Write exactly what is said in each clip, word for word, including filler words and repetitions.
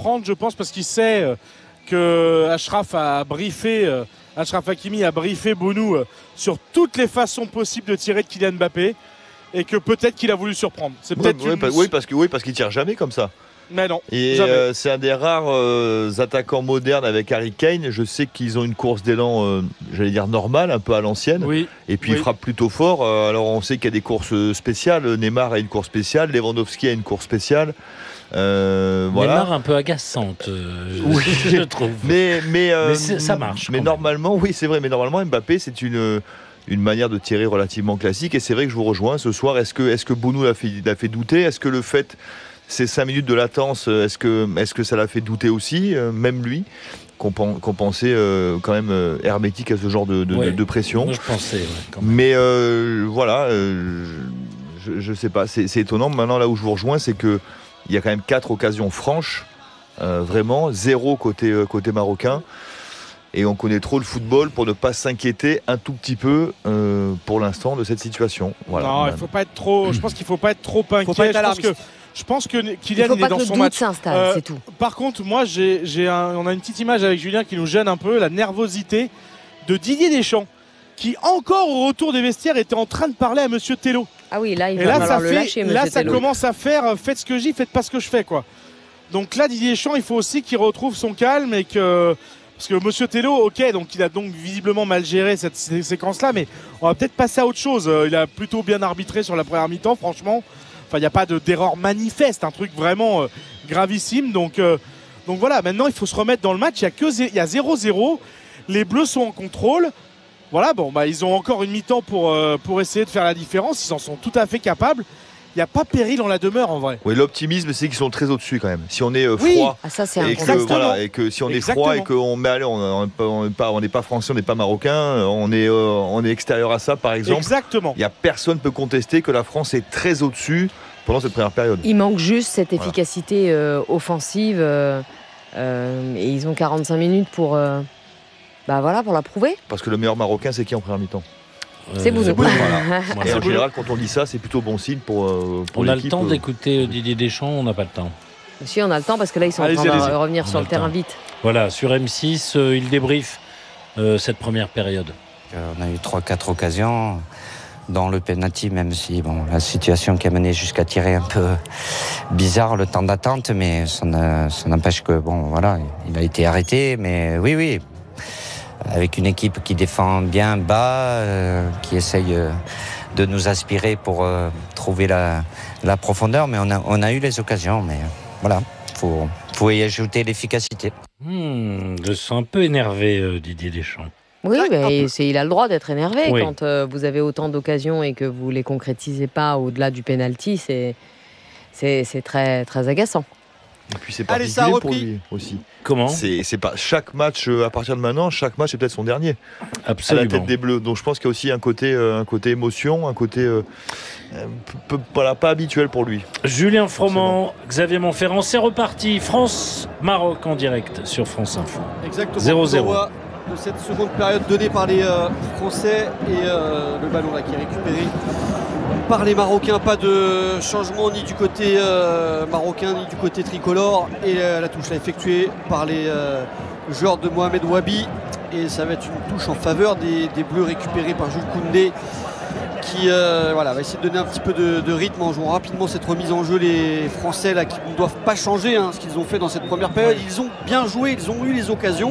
surprendre, je pense, parce qu'il sait euh, que Achraf a briefé, euh, Achraf Hakimi a briefé Bounou euh, sur toutes les façons possibles de tirer de Kylian Mbappé et que peut-être qu'il a voulu surprendre. C'est peut-être oui, une... oui, parce que oui, parce qu'il tire jamais comme ça. Mais non. Et euh, c'est un des rares euh, attaquants modernes avec Harry Kane. Je sais qu'ils ont une course d'élan, euh, j'allais dire normale, un peu à l'ancienne. Oui. Et puis oui. il frappe plutôt fort. Euh, alors on sait qu'il y a des courses spéciales. Neymar a une course spéciale, Lewandowski a une course spéciale. Euh, voilà. Neymar un peu agaçante, euh, oui. je trouve. Mais, mais, euh, mais ça marche. Mais normalement, oui, c'est vrai. Mais normalement, Mbappé, c'est une une manière de tirer relativement classique. Et c'est vrai que je vous rejoins ce soir. Est-ce que est-ce que Bounou l'a fait l'a fait douter? Est-ce que le fait ces cinq minutes de latence, est-ce que, est-ce que ça l'a fait douter aussi, euh, même lui, qu'on, qu'on pensait euh, quand même euh, hermétique à ce genre de, de, ouais, de, de pression. Moi je pensais, ouais, quand même. Mais euh, voilà, euh, je ne sais pas, c'est, c'est étonnant. Maintenant, là où je vous rejoins, c'est qu'il y a quand même quatre occasions franches, euh, vraiment, zéro côté, euh, côté marocain. Et on connaît trop le football pour ne pas s'inquiéter un tout petit peu euh, pour l'instant de cette situation. Voilà. Non, il faut pas être trop. Je pense qu'il ne faut pas être trop inquiet. Faut pas être je pense que Je pense que Kylian il est dans son match. S'installe, euh, c'est tout. Par contre, moi, j'ai, j'ai un, on a une petite image avec Julien qui nous gêne un peu, la nervosité de Didier Deschamps, qui encore au retour des vestiaires était en train de parler à Monsieur Tello. Ah oui, là, il Et va là, ça le fait, lâcher, là, Monsieur ça Tello. commence à faire, faites ce que je dis, faites pas ce que je fais, quoi. Donc là, Didier Deschamps, il faut aussi qu'il retrouve son calme et que. Parce que Monsieur Tello, ok, donc il a donc visiblement mal géré cette sé- séquence-là, mais on va peut-être passer à autre chose. Il a plutôt bien arbitré sur la première mi-temps, franchement. Enfin, il n'y a pas de, d'erreur manifeste, un truc vraiment euh, gravissime. Donc, euh, donc voilà, maintenant il faut se remettre dans le match. Il y a que zé- il y a zéro zéro. Les Bleus sont en contrôle. Voilà, bon, bah, ils ont encore une mi-temps pour, euh, pour essayer de faire la différence. Ils en sont tout à fait capables. Il n'y a pas péril en la demeure en vrai. Oui, l'optimisme, c'est qu'ils sont très au-dessus quand même. Si on est euh, Oui. froid, Ah, ça, c'est et, que, incroyable. voilà, et que si on Exactement. est froid et qu'on met, allez, on n'est pas, on n'est pas, on n'est pas français, on n'est pas marocain, on est, euh, on est extérieur à ça, par exemple. Exactement. Il y a personne peut contester que la France est très au-dessus pendant cette première période. Il manque juste cette Voilà. efficacité euh, offensive euh, euh, et ils ont quarante-cinq minutes pour, euh, bah voilà, pour la prouver. Parce que le meilleur marocain, c'est qui en première mi-temps? C'est Bounou. Voilà. Voilà. Et en général, quand on dit ça, c'est plutôt bon signe pour, euh, pour On a l'équipe. le temps d'écouter Didier Deschamps, on n'a pas le temps. Si, on a le temps parce que là, ils sont Allez-y, en train de allez-y. revenir On sur a le le terrain temps. vite. Voilà, sur M six, euh, il débriefe euh, cette première période. Euh, on a eu trois quatre occasions dans le penalty, même si bon, la situation qui a mené jusqu'à tirer un peu bizarre, le temps d'attente, mais ça, n'a- ça n'empêche que bon, voilà, il a été arrêté. Mais oui, oui, avec une équipe qui défend bien bas, euh, qui essaye euh, de nous aspirer pour euh, trouver la, la profondeur, mais on a, on a eu les occasions, mais euh, voilà, faut, faut y ajouter l'efficacité. Hmm, je sens un peu énervé, euh, Didier Deschamps. Oui, mais c'est, il a le droit d'être énervé Oui. quand euh, vous avez autant d'occasions et que vous ne les concrétisez pas au-delà du penalty. C'est, c'est, c'est très, très agaçant. Et puis c'est Allez, ça a particulier pour repris. lui aussi. Comment C'est, c'est pas chaque match euh, à partir de maintenant, chaque match est peut-être son dernier à la Absolument. tête des Bleus. Donc je pense qu'il y a aussi un côté, euh, un côté émotion, un côté euh, euh, p- p- voilà, pas habituel pour lui. Julien Froment, Xavier Montferrand, c'est reparti. France-Maroc en direct sur France Info. Exactement. zéro zéro. Coup d'envoi de cette seconde période donnée par les euh, Français et euh, le ballon là qui est récupéré par les Marocains. Pas de changement ni du côté euh, marocain ni du côté tricolore. Et euh, la touche là effectuée par les euh, joueurs de Mohamed Wabi. Et ça va être une touche en faveur des, des Bleus récupérés par Jules Koundé, qui euh, voilà, va essayer de donner un petit peu de, de rythme en jouant rapidement cette remise en jeu. Les Français là qui ne doivent pas changer hein, ce qu'ils ont fait dans cette première période. Ils ont bien joué, ils ont eu les occasions.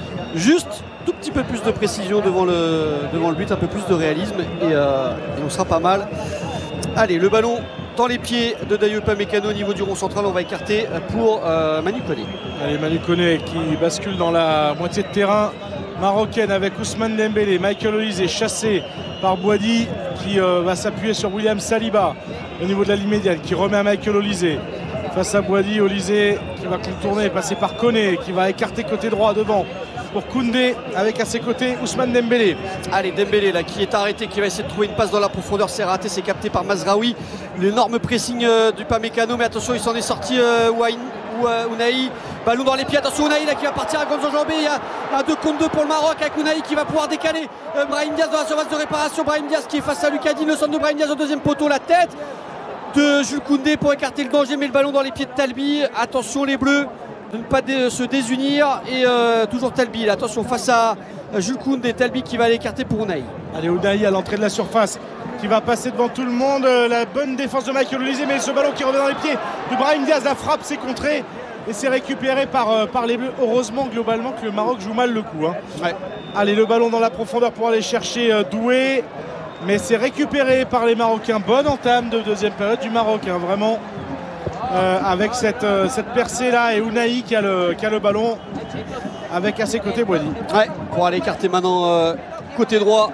Juste tout petit peu plus de précision devant le, devant le but, un peu plus de réalisme et, euh, et on sera pas mal. Allez, le ballon dans les pieds de Dayo Upamecano au niveau du rond central. On va écarter pour euh, Manu Koné. Allez, Manu Koné qui bascule dans la moitié de terrain marocaine avec Ousmane Dembélé. Michael Olise est chassé par Boadi qui euh, va s'appuyer sur William Saliba au niveau de la ligne médiane, qui remet à Michael Olise face à Boadi. Olise qui va contourner, passer par Koné, qui va écarter côté droit devant pour Koundé avec à ses côtés Ousmane Dembélé. Allez, Dembélé là qui est arrêté, qui va essayer de trouver une passe dans la profondeur. C'est raté, c'est capté par Mazraoui. L'énorme pressing euh, du Upamecano, mais attention, il s'en est sorti euh, Ouain, ou, euh, Ounahi. Ballon dans les pieds, attention Ounahi là qui va partir à grandes enjambées. Il y a un deux contre deux pour le Maroc avec Ounahi qui va pouvoir décaler euh, Brahim Diaz dans la surface de réparation. Brahim Diaz qui est face à Lucadine, le centre de Brahim Diaz au deuxième poteau, la tête de Jules Koundé pour écarter le danger, mais le ballon dans les pieds de Talbi. Attention les Bleus de ne pas dé se désunir. Et euh, toujours Talbi, là, attention face à Jules Koundé et Talbi qui va aller écarter pour Unai. Allez, Unai à l'entrée de la surface qui va passer devant tout le monde. Euh, la bonne défense de Michael Olise, mais ce ballon qui revient dans les pieds de Brahim Diaz. La frappe s'est contrée et c'est récupéré par, euh, par les Bleus. Heureusement globalement que le Maroc joue mal le coup. Hein. Ouais. Allez, le ballon dans la profondeur pour aller chercher euh, Doué. Mais c'est récupéré par les Marocains. Bonne entame de deuxième période du Maroc, hein, vraiment. Euh, avec cette, euh, cette percée là et Unai qui a le, qui a le ballon avec à ses côtés Boadi. Ouais, pour aller écarter maintenant euh, côté droit.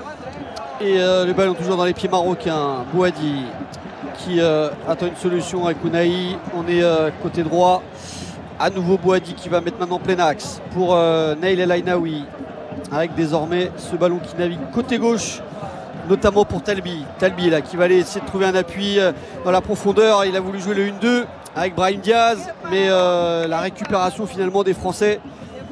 Et euh, le ballon toujours dans les pieds marocains. Boadi qui euh, attend une solution avec Unai. On est euh, côté droit. À nouveau Boadi qui va mettre maintenant plein axe pour euh, Naïl El Ainaoui. Avec désormais ce ballon qui navigue côté gauche, notamment pour Talbi. Talbi là qui va aller essayer de trouver un appui euh, dans la profondeur. Il a voulu jouer le un deux avec Brahim Diaz, mais euh, la récupération finalement des Français.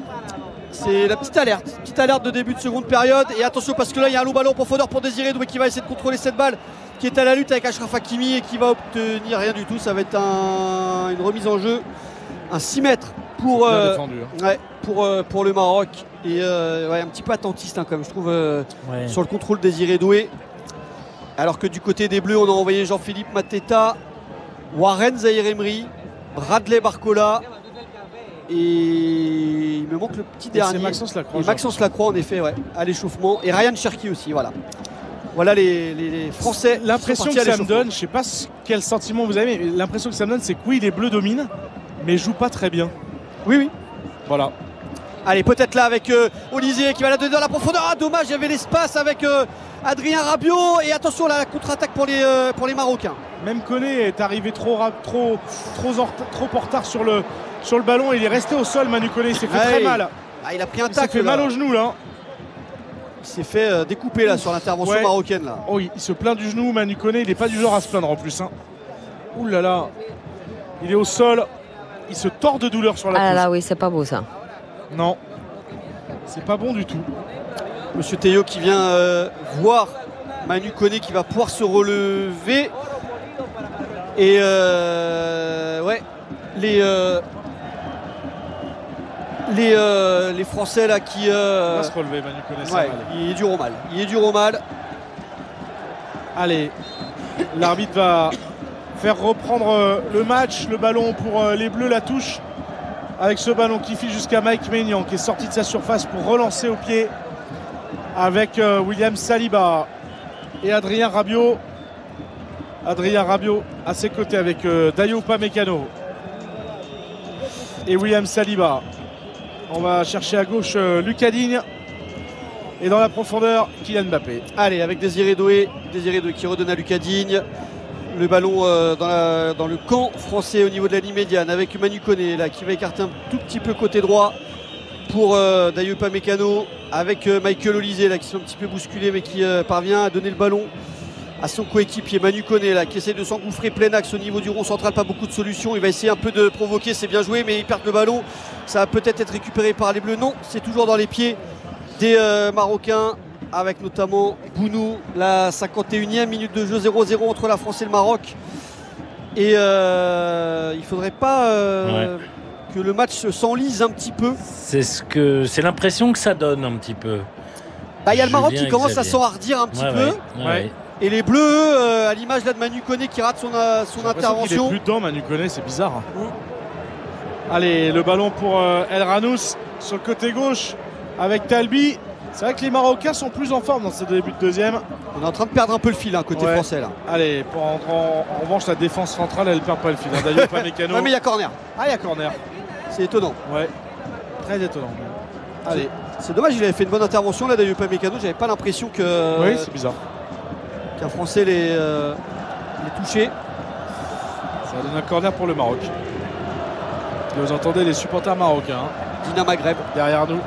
C'est la petite alerte, petite alerte de début de seconde période. Et attention parce que là il y a un long ballon en profondeur pour Désiré Doué qui va essayer de contrôler cette balle, qui est à la lutte avec Achraf Hakimi et qui va obtenir rien du tout. Ça va être un, une remise en jeu, un six mètres pour, euh, défendu, hein. ouais, pour, euh, pour le Maroc. Et euh, ouais, un petit peu attentiste hein, quand même je trouve euh, Ouais. sur le contrôle Désiré Doué. Alors que du côté des Bleus on a envoyé Jean-Philippe Mateta, Warren Zahir Emery, Bradley Barcola. Et il me manque le petit dernier. C'est Maxence Lacroix. Et Maxence Lacroix en effet, ouais, à l'échauffement. Et Ryan Cherki aussi, voilà. Voilà les, les, les Français. L'impression sont que partis à ça me l'échauffement. donne, je sais pas ce- quel sentiment vous avez, mais l'impression que ça me donne, c'est que oui, les Bleus dominent, mais jouent pas très bien. Oui, oui. Voilà. Allez, peut-être là avec euh, Olisier qui va la donner dans la profondeur. Ah, dommage, il y avait l'espace avec euh, Adrien Rabiot. Et attention, la contre-attaque pour les, euh, pour les Marocains. Même Koné est arrivé trop, rap- trop, trop, en ret- trop en retard sur le, sur le ballon. Il est resté au sol, Manu Koné. Il s'est fait Ah très oui. mal. Ah, il a pris un Il s'est tacle. fait là. mal au genou là. Il s'est fait euh, découper là sur l'intervention Ouais. marocaine là. Oh, il il se plaint du genou, Manu Koné. Il n'est pas du genre à se plaindre en plus. Hein. Ouh là là. Il est au sol. Il se tord de douleur sur la Ah là touche. là, oui, c'est pas beau ça. Non. C'est pas bon du tout. Monsieur Théo qui vient euh, voir Manu Koné qui va pouvoir se relever. Et euh, ouais, les, euh, les, euh, les Français là qui. Il Euh, va se relever, Manu Koné. ça ouais, va aller. il est dur au mal. Il est dur au mal. Allez, l'arbitre va faire reprendre euh, le match. Le ballon pour euh, les Bleus, la touche. Avec ce ballon qui file jusqu'à Mike Maignan qui est sorti de sa surface pour relancer au pied avec euh, William Saliba et Adrien Rabiot. Adrien Rabiot à ses côtés avec euh, Dayo Upamecano et William Saliba. On va chercher à gauche euh, Lucas Digne et dans la profondeur Kylian Mbappé. Allez, avec Désiré Doué. Désiré Doué qui redonne à Lucas Digne. Le ballon euh, dans, la, dans le camp français au niveau de la ligne médiane avec Manu Koné là qui va écarter un tout petit peu côté droit pour euh, Dayo Upamecano avec euh, Michael Olise là qui se fait un petit peu bousculer mais qui euh, parvient à donner le ballon à son coéquipier Manu Koné là qui essaie de s'engouffrer plein axe au niveau du rond central. Pas beaucoup de solutions. Il va essayer un peu de provoquer, c'est bien joué mais il perd le ballon. Ça va peut-être être récupéré par les Bleus. Non, c'est toujours dans les pieds des euh, Marocains. Avec notamment Bounou, la cinquante et unième minute de jeu, zéro zéro entre la France et le Maroc. Et euh, il ne faudrait pas euh, ouais. que le match s'enlise un petit peu. C'est ce que c'est l'impression que ça donne un petit peu. Bah, il y a le Maroc qui commence à s'enhardir un petit ouais, peu. Ouais, ouais. Et les Bleus, euh, à l'image là de Manu Koné qui rate son, euh, son intervention. Il est plus dedans, Manu Koné, c'est bizarre. Mmh. Allez, le ballon pour euh, El Ranous sur le côté gauche avec Talbi. C'est vrai que les Marocains sont plus en forme dans ce début de deuxième. On est en train de perdre un peu le fil hein, côté ouais. français là. Allez, pour en, en, en revanche la défense centrale elle perd pas le fil. Hein. Dayo Upamecano. Ouais, mais il y a corner. Ah il y a corner. C'est étonnant. Ouais. Très étonnant. Allez. C'est dommage, il avait fait une bonne intervention là Dayo Upamecano. J'avais pas l'impression que. Oui, c'est bizarre. Qu'un Français les, euh, les touché. Ça donne un corner pour le Maroc. Et vous entendez les supporters marocains. Hein. Dina Maghreb derrière nous.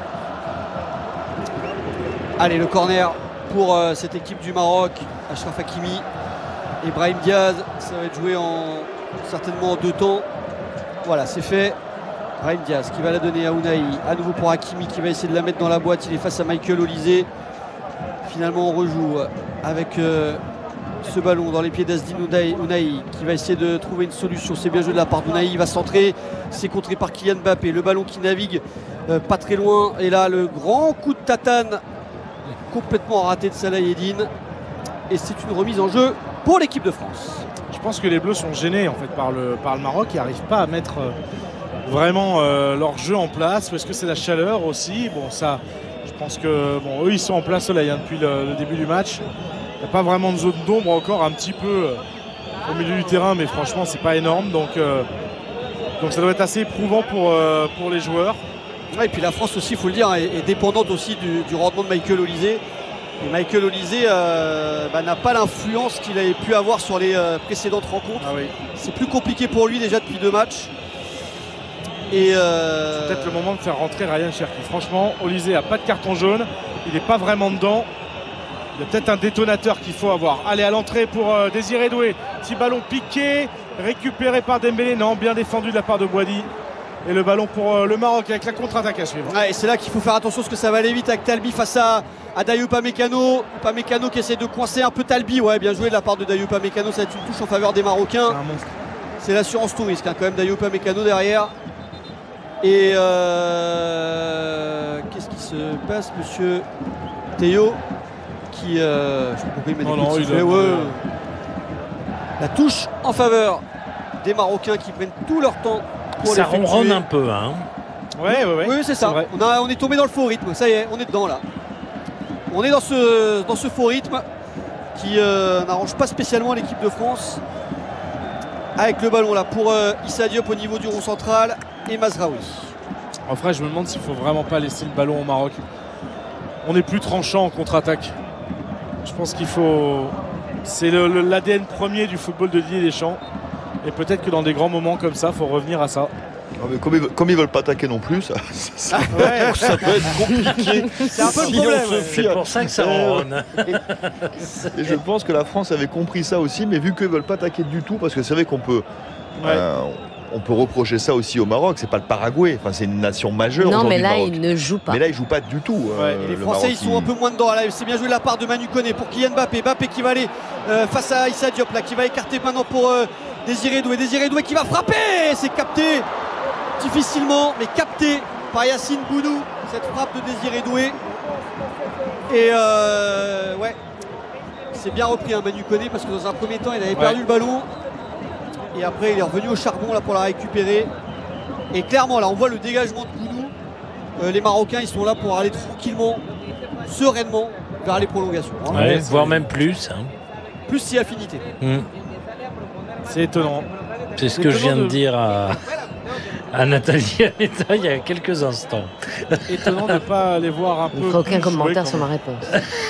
Allez, le corner pour euh, cette équipe du Maroc. Achraf Hakimi et Brahim Diaz. Ça va être joué en, certainement en deux temps. Voilà, c'est fait. Brahim Diaz qui va la donner à Unai. À nouveau pour Hakimi qui va essayer de la mettre dans la boîte. Il est face à Michael Olise. Finalement, on rejoue avec euh, ce ballon dans les pieds d'Azdine Ounahi qui va essayer de trouver une solution. C'est bien joué de la part d'Ounahi, il va centrer, c'est contré par Kylian Mbappé. Le ballon qui navigue euh, pas très loin. Et là, le grand coup de tatane complètement raté de Salah Eddine. Et c'est une remise en jeu pour l'équipe de France. Je pense que les Bleus sont gênés en fait par le, par le Maroc. Ils n'arrivent pas à mettre euh, vraiment euh, leur jeu en place. Ou est-ce que c'est la chaleur aussi? Bon, ça, je pense que bon, eux, ils sont en plein soleil hein, depuis le, le début du match. Il n'y a pas vraiment de zone d'ombre encore, un petit peu euh, au milieu du terrain, mais franchement, c'est pas énorme. Donc, euh, donc ça doit être assez éprouvant pour, euh, pour les joueurs. Ouais, et puis la France aussi, il faut le dire, est, est dépendante aussi du, du rendement de Michael Olise. Et Michael Olise euh, bah, n'a pas l'influence qu'il avait pu avoir sur les euh, précédentes rencontres. Ah oui. C'est plus compliqué pour lui déjà depuis deux matchs. Et euh... C'est peut-être le moment de faire rentrer Ryan Cherki. Franchement, Olise n'a pas de carton jaune, il n'est pas vraiment dedans. Il y a peut-être un détonateur qu'il faut avoir. Allez, à l'entrée pour euh, Désiré Doué. Petit ballon piqué, récupéré par Dembélé. Non, bien défendu de la part de Boadi. Et le ballon pour euh, le Maroc avec la contre-attaque à suivre. Ouais, et c'est là qu'il faut faire attention parce que ça va aller vite avec Talbi face à, à Dayou Upamecano. Upamecano qui essaie de coincer un peu Talbi. Ouais, bien joué de la part de Dayou Upamecano. Ça va être une touche en faveur des Marocains. C'est un monstre. C'est l'assurance tout risque hein, quand même, Dayou Upamecano derrière. Et euh, qu'est-ce qui se passe, monsieur Théo qui, euh, je sais pas pourquoi il m'a dit non, non, il fait, ouais. La touche en faveur des Marocains qui prennent tout leur temps pour ça l'effectuer. ronronne un peu hein. Ouais, ouais, ouais. Oui, c'est ça. vrai. On, a, on est tombé dans le faux rythme. Ça y est, on est dedans là. On est dans ce, dans ce faux rythme qui euh, n'arrange pas spécialement l'équipe de France. Avec le ballon là pour euh, Issa Diop au niveau du rond central et Mazraoui. En vrai, je me demande s'il faut vraiment pas laisser le ballon au Maroc. On est plus tranchant en contre-attaque. Je pense qu'il faut. C'est l'A D N premier du football de Didier Deschamps. Et peut-être que dans des grands moments comme ça, il faut revenir à ça. Non, mais comme, ils, comme ils veulent pas attaquer non plus, ça, ça, Ouais. ça peut être compliqué. C'est un peu le Si problème. on se Ouais. fie C'est à- pour ça que ça ronronne. Et je pense que la France avait compris ça aussi, mais vu qu'ils veulent pas attaquer du tout, parce que c'est vrai qu'on peut, Ouais. euh, on peut reprocher ça aussi au Maroc. C'est pas le Paraguay, enfin c'est une nation majeure. Non, mais aujourd'hui, là, le Maroc. il ne joue pas. Mais là, ils jouent pas du tout. euh, Ouais, Et les le Français Maroc, ils sont un peu moins dedans. Là, c'est bien joué de la part de Manu Koné pour Kylian Mbappé. Mbappé qui va aller euh, face à Issa Diop là, qui va écarter maintenant pour euh, Désiré Doué. Désiré Doué qui va frapper. C'est capté difficilement, mais capté par Yacine Bounou. Cette frappe de Désiré Doué. Et euh, ouais, c'est bien repris hein, Manu Koné parce que dans un premier temps il avait Ouais. perdu le ballon. Et après il est revenu au charbon là pour la récupérer. Et clairement là on voit le dégagement de Bounou. Euh, les Marocains ils sont là pour aller tranquillement, sereinement vers les prolongations. Hein. Ouais, Ouais, voire c'est- même plus hein. Plus si affinité. Hmm. C'est étonnant. C'est ce C'est que je viens étonnant de de- dire à, à Nathalie Aneta il y a quelques instants. Étonnant de ne pas aller voir un peu. Il ne fera aucun plus jouer commentaire quand sur même. ma réponse.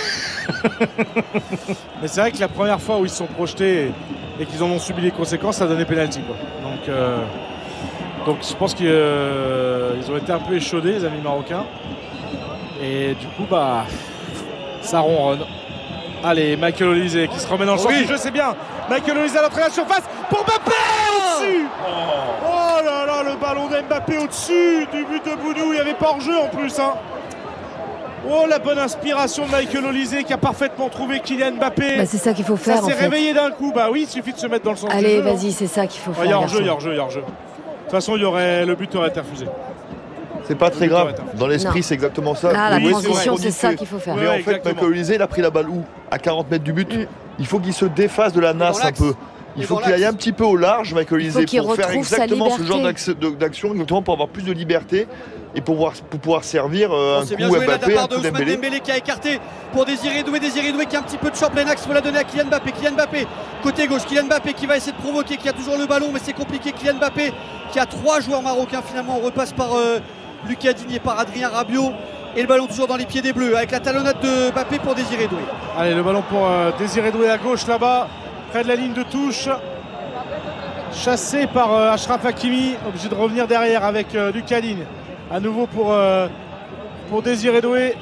Mais c'est vrai que la première fois où ils se sont projetés et, et qu'ils en ont subi les conséquences, ça a donné pénalty quoi. Donc, euh, donc je pense qu'ils euh, ils ont été un peu échaudés les amis marocains. Et du coup bah ça ronronne. Allez, Michael Olise qui se remet dans le Oh sens oui. du jeu, c'est bien. Michael Olise à l'entrée de la surface pour Mbappé au-dessus. Oh là là, le ballon d'Mbappé au-dessus du but de Bounou, il n'y avait pas hors-jeu en plus hein. Oh la bonne inspiration de Michael Olise qui a parfaitement trouvé Kylian Mbappé. Bah, c'est ça qu'il faut Ça faire en s'est fait. réveillé d'un coup, bah oui, il suffit de se mettre dans le sens Allez, du jeu. vas-y, c'est ça qu'il faut hein. faire. Il y a hors-jeu, il y a garçon. hors-jeu, il y a hors-jeu. De toute façon, il y aurait, le but aurait été refusé. C'est pas très grave. Dans l'esprit, Non. c'est exactement ça. Là, la Oui, transition, vrai. c'est ça qu'il faut faire. Mais Ouais, en fait, exactement. Michael Olise, il a pris la balle où? À quarante mètres du but. Mm. Il faut qu'il se défasse de la nasse un l'axe. peu. Il Il est faut dans qu'il aille l'axe. un petit peu au large, Michael Il Olise, faut qu'il pour faire retrouve sa exactement ce genre liberté. d'axe- de- d'action, exactement pour avoir plus de liberté et pour pouvoir, pour pouvoir servir euh, un C'est coup bien joué là de Mbappé, la un part de coup Ousmane Dembélé. Dembélé qui a écarté pour Désiré Doué. Désiré Doué qui a un petit peu de champ plein axe. Il faut la donner à Kylian Mbappé. Kylian Mbappé côté gauche. Kylian Mbappé qui va essayer de provoquer, qui a toujours le ballon, mais c'est compliqué. Kylian Mbappé qui a trois joueurs marocains finalement. On repasse par euh, Lucas Digne et par Adrien Rabiot. Et le ballon toujours dans les pieds des Bleus avec la talonnade de Mbappé pour Désiré Doué. Allez, le ballon pour euh, Désiré Doué à gauche là-bas, près de la ligne de touche. Chassé par euh, Achraf Hakimi, obligé de revenir derrière avec euh, Lucas Digne. À nouveau pour, euh, pour Désiré Doué.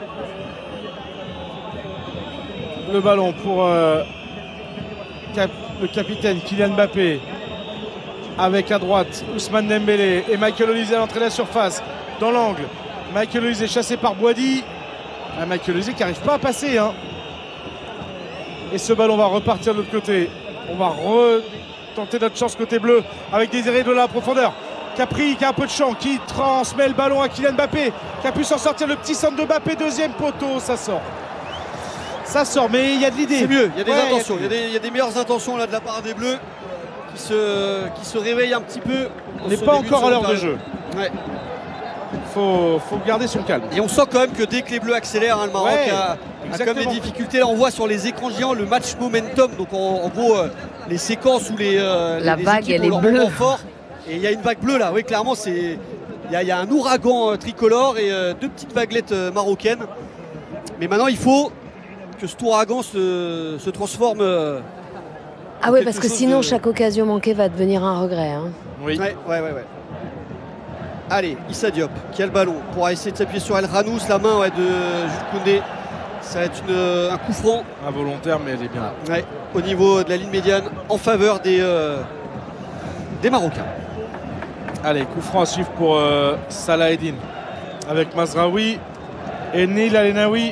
Le ballon pour euh, cap- le capitaine Kylian Mbappé. Avec à droite Ousmane Dembélé et Michael Olise à l'entrée de la surface. Dans l'angle. Michael Olise chassé par Boadi. Ah, Michael Olise qui n'arrive pas à passer. Hein. Et ce ballon va repartir de l'autre côté. On va re tenter notre chance côté bleu avec Désiré de la profondeur. Capri qui a un peu de champ, qui transmet le ballon à Kylian Mbappé, qui a pu s'en sortir. Le petit centre de Mbappé, deuxième poteau, ça sort. Ça sort, mais il y a de l'idée. C'est mieux, il y a des Ouais, intentions, il y a il y, a des, il y a des meilleures intentions là de la part des Bleus qui se, qui se réveillent un petit peu. On n'est pas encore à l'heure de jeu. Ouais. Faut, faut garder son calme. Et on sent quand même que dès que les Bleus accélèrent, hein, le Maroc Ouais, a, a comme des difficultés. Là, on voit sur les écrans géants le match momentum. Donc en, en gros, euh, les séquences où les, euh, La les vague, équipes elle ont est leur bleue. moment fort. Et il y a une vague bleue là. Oui, clairement, c'est il y, a- il y a un ouragan euh, tricolore et euh, deux petites vaguelettes euh, marocaines. Mais maintenant, il faut que cet ouragan se, se transforme. euh, Ah ouais, quelque parce que chose sinon, de- chaque occasion manquée va devenir un regret. hein. Oui. Ouais, ouais, ouais, ouais. Allez, Issa Diop qui a le ballon pour essayer de s'appuyer sur El Ranous, la main ouais, de Jules Koundé. Ça va être une- un coup franc Involontaire, mais elle est bien là. ouais, au niveau de la ligne médiane en faveur des, euh, des Marocains. Allez, coup franc à suivre pour euh, Salah Eddin avec Mazraoui et Neil Alenaoui.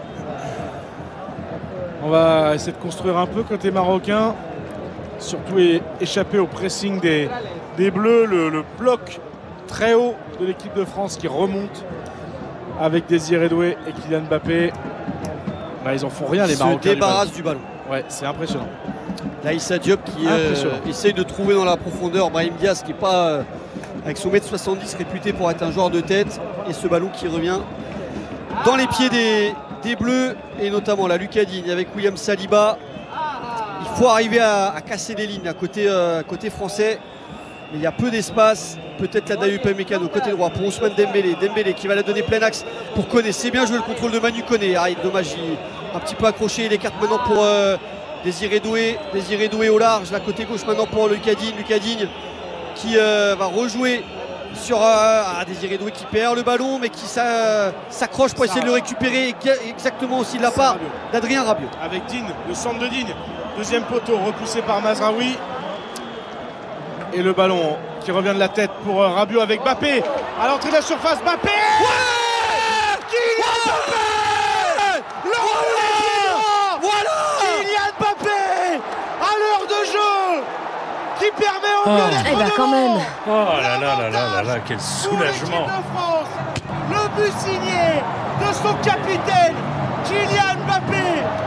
On va essayer de construire un peu côté marocain, surtout é- échapper au pressing des, des Bleus, le, le bloc très haut de l'équipe de France qui remonte avec Désiré Doué et Kylian Mbappé. Là, ils en font rien les Ils se Marocains. du débarrassent du ballon. ballon. Ouais, c'est impressionnant. Là, Issa Diop qui euh, Impressionnant. essaye de trouver dans la profondeur Brahim Diaz qui n'est pas, euh, avec son mètre soixante-dix, réputé pour être un joueur de tête. Et ce ballon qui revient dans les pieds des, des Bleus et notamment la Lucas Digne avec William Saliba. Il faut arriver à, à casser les lignes à côté, euh, côté français. Mais il y a peu d'espace. Peut-être la Dayu Upamecano côté droit pour Ousmane Dembélé. Dembélé qui va la donner plein axe pour Koné. C'est bien joué le contrôle de Manu Koné. Ah, dommage, il est un petit peu accroché. Il écarte maintenant pour euh, Désiré Doué. Désiré Doué au large. La côté gauche maintenant pour Lucas Digne. Lucas Digne qui euh, va rejouer sur euh, ah, Désiré Doué qui perd le ballon mais qui s'a- s'accroche pour essayer de le récupérer exactement aussi de la part Rabiot. d'Adrien Rabiot. Avec Digne, le centre de Digne. Deuxième poteau repoussé par Mazraoui. Et le ballon qui revient de la tête pour euh, Rabiot avec Mbappé. À l'entrée de la surface, Mbappé ouais Kylian Mbappé Le voilà Voilà Kylian Mbappé à l'heure de jeu qui permet au Oh. mieux d'être Eh ben, quand devant. même. Oh là là là là là là, quel Pour l'équipe soulagement. de France, le but signé de son capitaine Kylian Mbappé,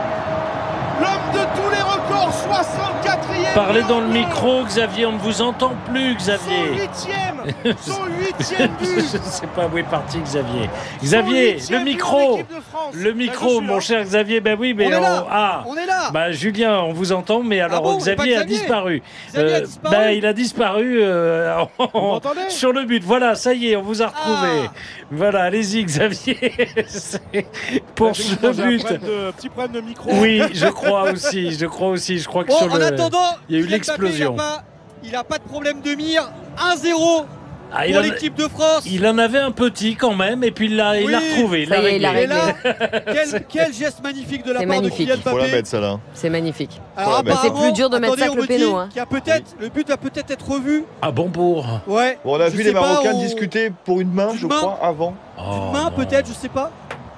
l'homme de tous les records, soixante-quatrième. Parlez dans le micro, Xavier, on ne vous entend plus, Son Xavier. huitième, son huitième Je but. ne sais pas où est parti Xavier. Son Xavier, huitième le but en micro. équipe de France. Le Là, micro, je suis mon là. cher Xavier, ben oui, mais On est là. on- ah. On est là. Bah Julien, on vous entend, mais alors bon, Xavier, pas a Xavier. disparu. Xavier a disparu. bah, il a disparu euh, en- Vous m'entendez sur le but. Voilà, ça y est, on vous a retrouvé. Ah. Voilà, allez-y Xavier. C'est pour ce Effectivement, j'ai un but. problème de- petit problème de micro. Oui, je crois aussi, je crois aussi. Je crois que Bon, sur en le. attendant, il y a eu Kylian l'explosion. Mbappé, Il n'a pas, il a pas de problème de mire. un zéro Ah, il, pour en, l'équipe de France. il en avait un petit quand même, et puis il l'a il l'a Oui, retrouvé. Il ça l'a y est, il a réglé. Et réglé. là, quel, quel geste magnifique de la C'est part magnifique. de Kylian Il faut la Mbappé. mettre, celle-là. C'est magnifique. Alors, Mais c'est apparemment, plus dur de mettre attendez, ça que on le me dit péno, hein. qu'il y a peut-être, le but va peut-être être revu. Ah bon pour. Ouais. Bon, on a Je vu sais les pas, Marocains on- discuter pour une main, Une je main. crois, avant. Oh, Une main non. peut-être, je sais pas.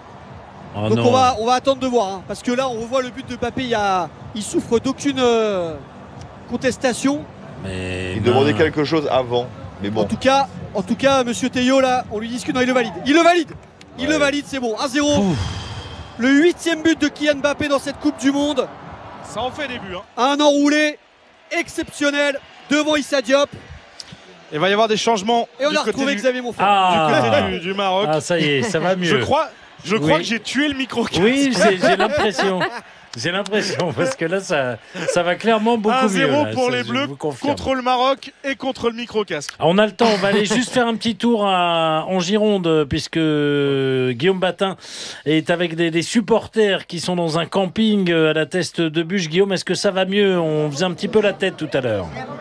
Oh, Donc non. on va, on va attendre de voir. hein, parce que là, on revoit le but de Mbappé. Il, y a, il souffre d'aucune euh, contestation. Mais Il non. demandait quelque chose avant. Mais En bon, tout cas, en tout cas, Monsieur Théo là, on lui discute. Non, il le valide. Il le valide. Il Ouais. le valide, c'est bon. un zéro. Ouf. Le huitième but de Kylian Mbappé dans cette Coupe du Monde. Ça en fait des buts. Hein. Un enroulé exceptionnel devant Issa Diop. Il va y avoir des changements Et on du a côté retrouvé du, Xavier Monfort. Ah. du côté du- du Maroc. Ah, ça y est, ça va mieux. je crois, je crois Oui. que j'ai tué le micro. Oui, j'ai j'ai l'impression. J'ai l'impression, parce que là, ça, ça va clairement beaucoup un mieux. zéro là, pour ça, les je Bleus vous confirme. contre le Maroc et contre le micro-casque. Ah, on a le temps, on va aller juste faire un petit tour à, en Gironde, puisque Guillaume Batin est avec des, des supporters qui sont dans un camping à la Teste de Bûche. Guillaume, est-ce que ça va mieux? On faisait un petit peu la tête tout à l'heure.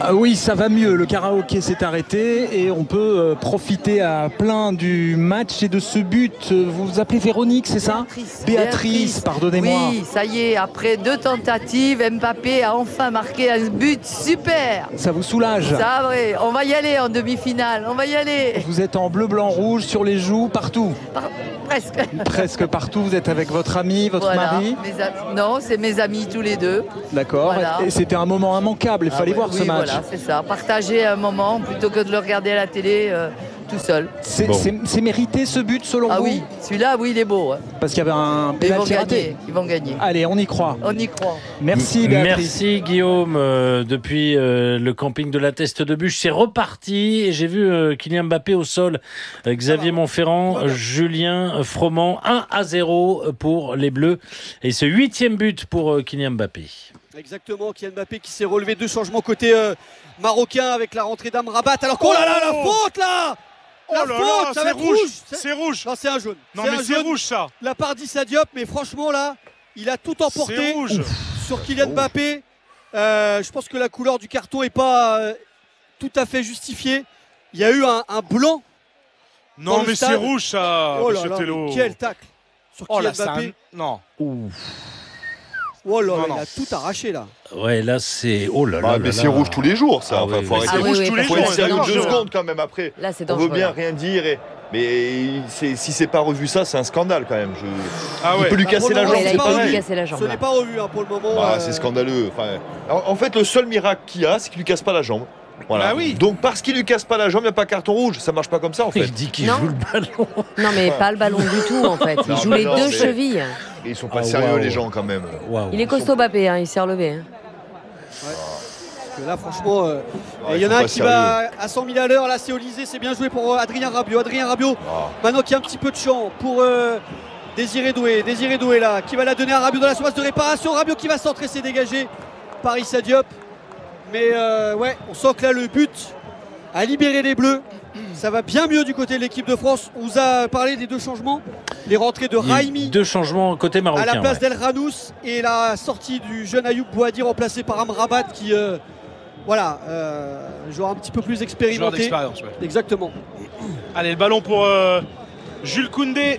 Ah oui, ça va mieux. Le karaoké s'est arrêté et on peut euh, profiter à plein du match et de ce but. Vous vous appelez Véronique, c'est ça? Béatrice. Béatrice, pardonnez-moi. Oui, ça y est, après deux tentatives, Mbappé a enfin marqué un but super. Ça vous soulage? Ça, oui, on va y aller en demi-finale, on va y aller. Vous êtes en bleu, blanc, rouge, sur les joues, partout? Par... Presque. Presque partout. Vous êtes avec votre ami, votre voilà, mari? mes am... Non, c'est mes amis tous les deux. D'accord. Voilà. Et c'était un moment immanquable. Il Ah fallait ouais, voir oui, ce match. Voilà, c'est ça. Partager un moment plutôt que de le regarder à la télé euh, tout seul. C'est Bon. c'est- c'est mérité ce but selon Ah vous? oui, celui-là, oui, il est beau. Hein. Parce qu'il y avait un Ils vont pénalty raté. gagner. Ils vont gagner. Allez, on y croit. On y croit. Merci Béatrice. Merci Guillaume. Euh, depuis euh, le camping de la Teste de Bûche, c'est reparti. Et j'ai vu euh, Kylian Mbappé au sol. Euh, Xavier Monferrand, euh, Julien Froment, un à zéro pour les Bleus. Et ce huitième but pour euh, Kylian Mbappé. Exactement, Kylian Mbappé qui s'est relevé, deux changements côté euh, marocain avec la rentrée d'Amrabat. Alors que, oh là là, la faute là Oh La là faute, là, ça c'est va être rouge, C'est- c'est rouge. Non, c'est un jaune. Non C'est mais un c'est jaune. rouge ça. La part d'Issa Diop, mais franchement là, il a tout emporté C'est rouge. sur Kylian Mbappé. Euh, je pense que la couleur du carton n'est pas euh, tout à fait justifiée. Il y a eu un, un blanc. Dans Non le mais stade. c'est rouge ça, Oh là monsieur là, Tello. mais quel tacle sur Oh Kylian là, ça a- Mbappé. Non. Oh là Non, là, non. il a tout arraché là. Ouais, là c'est. Oh là là. Bah, là mais c'est là. rouge tous les jours, ça. Ah Enfin, oui, faut oui. arrêter. Ah oui, rouge oui, tous les parce Faut que jours, être c'est sérieux deux dangereux. secondes quand même après. Là, c'est On veut dangereux. bien là. rien dire, et... mais c'est- si c'est pas revu ça, c'est un scandale quand même. Je... Ah Il ouais. peut lui Bah, casser pour la le jambe, moment, Ouais, là, c'est il peut lui pareil. casser la jambe. Ce là. n'est pas revu hein, pour le moment. Bah, euh, c'est scandaleux. Enfin, en en fait, le seul miracle qu'il y a, c'est qu'il lui casse pas la jambe. Voilà. Bah oui. Donc parce qu'il lui casse pas la jambe, il n'y a pas carton rouge. Ça marche pas comme ça en fait. Il dit qu'il Non. joue le ballon. Non, mais pas le ballon du tout, en fait. Il Non, joue mais les non, deux mais- chevilles. Et ils sont pas Ah, sérieux waouh. les gens quand même. Waouh. Il est costaud, Mbappé, hein, il s'est relevé. hein. Parce que là, franchement, euh, Ouais, il y en ils a sont un pas qui va à cent mille à l'heure. Là, c'est Olysée. C'est bien joué pour euh, Adrien Rabiot. Adrien Rabiot, Ah. maintenant qu'il y a un petit peu de champ pour euh, Désiré Doué. Désiré Doué là, qui va la donner à Rabiot dans la surface de réparation. Rabiot qui va centrer, c'est dégagé par Issa Diop. Mais euh, ouais, on sent que là, le but a libéré les Bleus. Ça va bien mieux du côté de l'équipe de France. On vous a parlé des deux changements. Les rentrées de Il y a eu Raimi deux changements côté marocain. à la place ouais. d'El Ranous et la sortie du jeune Ayoub Bouhadi remplacé par Amrabat qui euh, voilà euh, joueur un petit peu plus Joueur expérimenté. d'expérience, ouais. Exactement. Allez, le ballon pour euh, Jules Koundé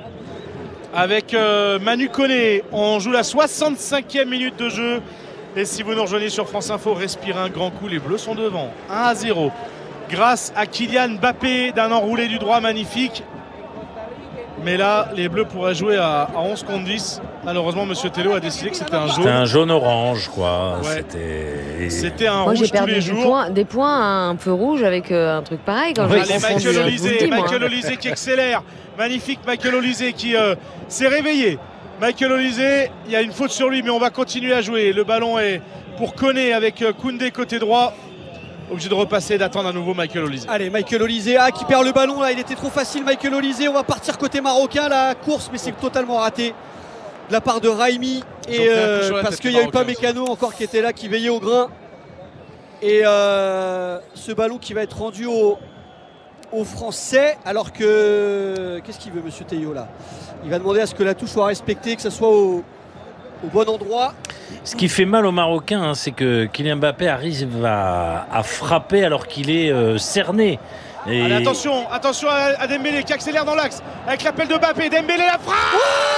avec euh, Manu Koné. On joue la soixante-cinquième minute de jeu. Et si vous nous rejoignez sur France Info, respirez un grand coup. Les Bleus sont devant. un à zéro. Grâce à Kylian Mbappé d'un enroulé du droit magnifique. Mais là, les Bleus pourraient jouer à, à onze contre dix. Malheureusement, Monsieur Tello a décidé que c'était un C'était jaune. un jaune-orange, quoi. Ouais. C'était. C'était un Moi, j'ai rouge tous perdu les du jours. point- des points à un feu rouge avec euh, un truc pareil quand Oui. j'ai Allez, confondu, Michael je vous le Olysée, dis, moi. Michael Olysée qui accélère. Magnifique Michael Olysée qui euh, s'est réveillé. Michael Olysée, il y a une faute sur lui, mais on va continuer à jouer. Le ballon est pour Koné avec euh, Koundé côté droit. Obligé de repasser et d'attendre à nouveau Michael Olysée. Allez, Michael Olysée ah, qui perd le ballon là, il était trop facile Michael Olysée. On va partir côté marocain la course, mais c'est totalement raté de la part de Raimi Ils ont et pris un peu euh, sur la parce tête, qu'il les n'y a eu pas Marocains aussi. Mécano encore qui était là, qui veillait au grain. Et euh, ce ballon qui va être rendu au aux Français, alors que qu'est-ce qu'il veut Monsieur Teillo là? Il va demander à ce que la touche soit respectée, que ça soit au, au bon endroit. Ce qui fait mal aux Marocains, hein, c'est que Kylian Mbappé arrive à, à frapper alors qu'il est euh, cerné. Et... Allez, attention, attention à, à Dembélé qui accélère dans l'axe avec l'appel de Mbappé. Dembélé la frappe.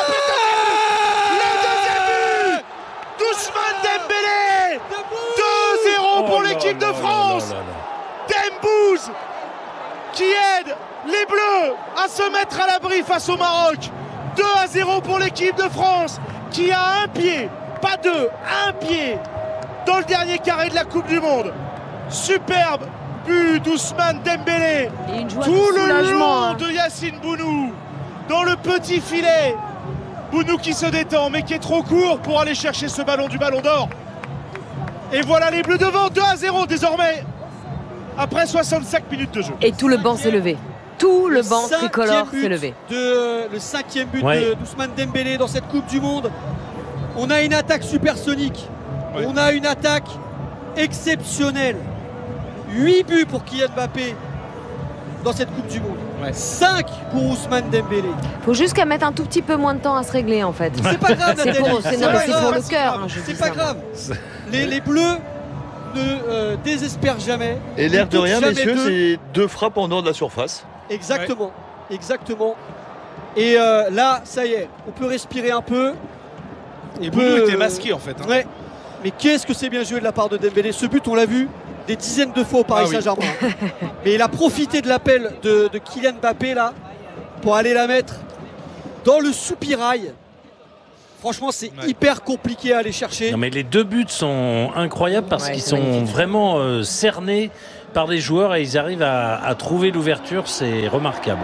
Le deuxième but d'Ousmane Dembélé. deux zéro pour Oh là l'équipe de là France. là là là. Dembouz qui aide les Bleus à se mettre à l'abri face au Maroc. deux à zéro pour l'équipe de France qui a un pied, pas deux, un pied dans le dernier carré de la Coupe du Monde. Superbe but d'Ousmane Dembélé. Et une joie Tout de le soulagement, long hein. de Yacine Bounou dans le petit filet. Bounou qui se détend mais qui est trop court pour aller chercher ce ballon du Ballon d'Or. Et voilà les Bleus devant, deux à zéro désormais après soixante-cinq minutes de jeu. Et tout le banc s'est levé. Tout le banc cinquième tricolore but s'est levé. de, le cinquième but Ouais. de d'Ousmane Dembélé dans cette Coupe du Monde. On a une attaque supersonique. Ouais. On a une attaque exceptionnelle. huit buts pour Kylian Mbappé dans cette Coupe du Monde. Ouais. cinq pour Ousmane Dembélé. Faut juste qu'elle mette un tout petit peu moins de temps à se régler en fait. C'est pas grave, C'est Nathalie. pour- c'est- pas non, mais c'est grave, pour le c'est cœur, grave. hein, je C'est dis pas ça, grave. Les, les Bleus ne euh, désespère jamais. Et l'air de rien, messieurs, deux. c'est deux frappes en dehors de la surface. Exactement, ouais. exactement. Et euh, là, ça y est, on peut respirer un peu. Et Bounou était masqué en fait. Hein. Ouais. Mais qu'est-ce que c'est bien joué de la part de Dembélé. Ce but, on l'a vu des dizaines de fois au Paris ah, Saint-Germain. Oui. Mais il a profité de l'appel de, de Kylian Mbappé là pour aller la mettre dans le soupirail. Franchement, c'est ouais. hyper compliqué à aller chercher. Non, mais les deux buts sont incroyables parce ouais, qu'ils sont magnifique. vraiment euh, cernés par les joueurs et ils arrivent à, à trouver l'ouverture. C'est remarquable.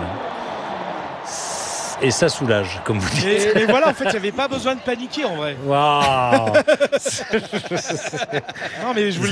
Et ça soulage, comme vous dites. Et, et voilà, en fait, il n'y avait pas besoin de paniquer en vrai. Waouh. Non, mais je vous le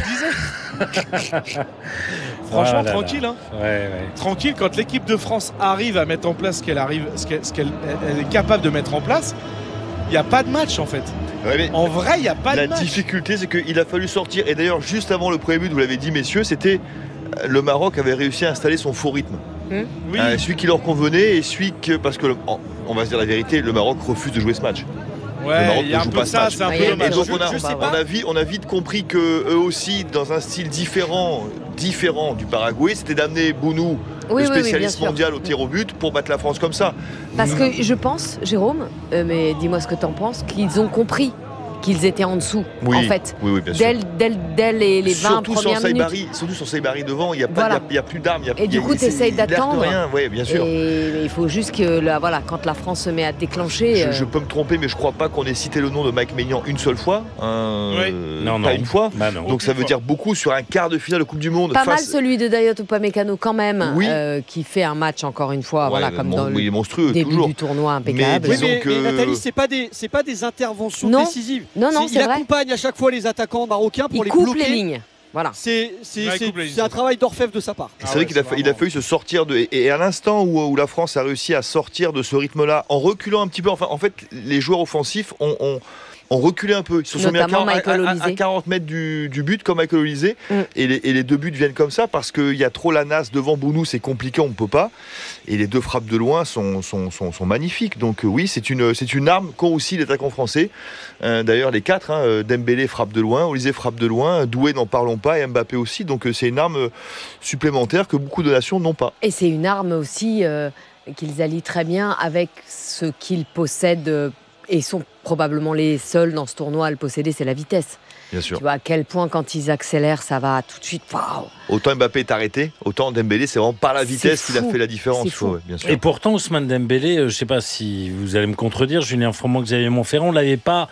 disais. Franchement, ah tranquille. Hein. Ouais, ouais. Tranquille, quand l'équipe de France arrive à mettre en place ce qu'elle arrive, ce qu'elle, ce qu'elle elle est capable de mettre en place, il n'y a pas de match en fait. Ouais, en vrai, il n'y a pas de la match. La difficulté, c'est qu'il a fallu sortir. Et d'ailleurs, juste avant le premier but, vous l'avez dit, messieurs, c'était le Maroc avait réussi à installer son faux rythme. Mmh. Oui. Euh, celui qui leur convenait et celui que, parce que, on va se dire la vérité, le Maroc refuse de jouer ce match. Ouais, il y a un peu ça, c'est un peu dommage. Donc on a, on, a vite, on a vite compris que eux aussi, dans un style différent, différent du Paraguay, c'était d'amener Bounou, oui, le spécialiste oui, oui, mondial au tir au but, pour battre la France comme ça. Parce que je pense, Jérôme, euh, mais dis-moi ce que tu en penses, qu'ils ont compris qu'ils étaient en dessous, oui, en fait. Oui, oui, bien dès, sûr. Dès, dès les, les vingt surtout premières sur minutes. Saïbari, surtout sur Saïbari devant, il n'y a, voilà. a, a plus d'armes. Et y a, du coup, tu essayes d'attendre. Oui, bien sûr. Et il faut juste que, là, voilà, quand la France se met à déclencher... Je, euh... je peux me tromper, mais je ne crois pas qu'on ait cité le nom de Mike Maignan une seule fois. Hein, oui. euh, non, pas non. une fois. Bah non. Donc ça veut dire beaucoup sur un quart de finale de Coupe du Monde. Pas face... mal celui de Dayot Upamecano quand même, oui. euh, qui fait un match encore une fois, ouais, voilà, comme mon, dans oui, le monstrueux, début toujours. du tournoi impeccable. Mais, oui, mais, que... mais Nathalie, c'est pas des, c'est pas des interventions non. décisives. Non, non, c'est, c'est il vrai. accompagne à chaque fois les attaquants marocains pour il les coupe bloquer. les lignes. Voilà. C'est, c'est, ouais, c'est, c'est un travail d'orfèvre de sa part. C'est ah vrai ouais, qu'il a, vraiment... il a fallu se sortir de. Et à l'instant où, où la France a réussi à sortir de ce rythme-là, en reculant un petit peu, enfin, en fait, les joueurs offensifs ont. ont ont reculé un peu. Ils se sont mis à quarante, à, à, à quarante mètres du, du but, comme Michael Olise. Mm. Et, les, et les deux buts viennent comme ça parce qu'il y a trop la nasse devant Bounou, c'est compliqué, on ne peut pas. Et les deux frappes de loin sont, sont, sont, sont magnifiques. Donc euh, oui, c'est une, c'est une arme qu'ont aussi les attaquants français. Euh, d'ailleurs, les quatre, hein, Dembélé frappe de loin, Olise frappe de loin, Doué n'en parlons pas, et Mbappé aussi. Donc euh, c'est une arme supplémentaire que beaucoup de nations n'ont pas. Et c'est une arme aussi euh, qu'ils allient très bien avec ce qu'ils possèdent. Euh, et sont probablement les seuls dans ce tournoi à le posséder, c'est la vitesse. Bien sûr. Tu vois à quel point quand ils accélèrent, ça va tout de suite. Waouh. Autant Mbappé est arrêté, autant Dembélé, c'est vraiment par la vitesse qu'il a fait la différence. Faut, ouais, bien sûr. Et pourtant, Ousmane Dembélé, euh, je ne sais pas si vous allez me contredire, Julien Froment, Xavier Montferrand, on ne l'avait pas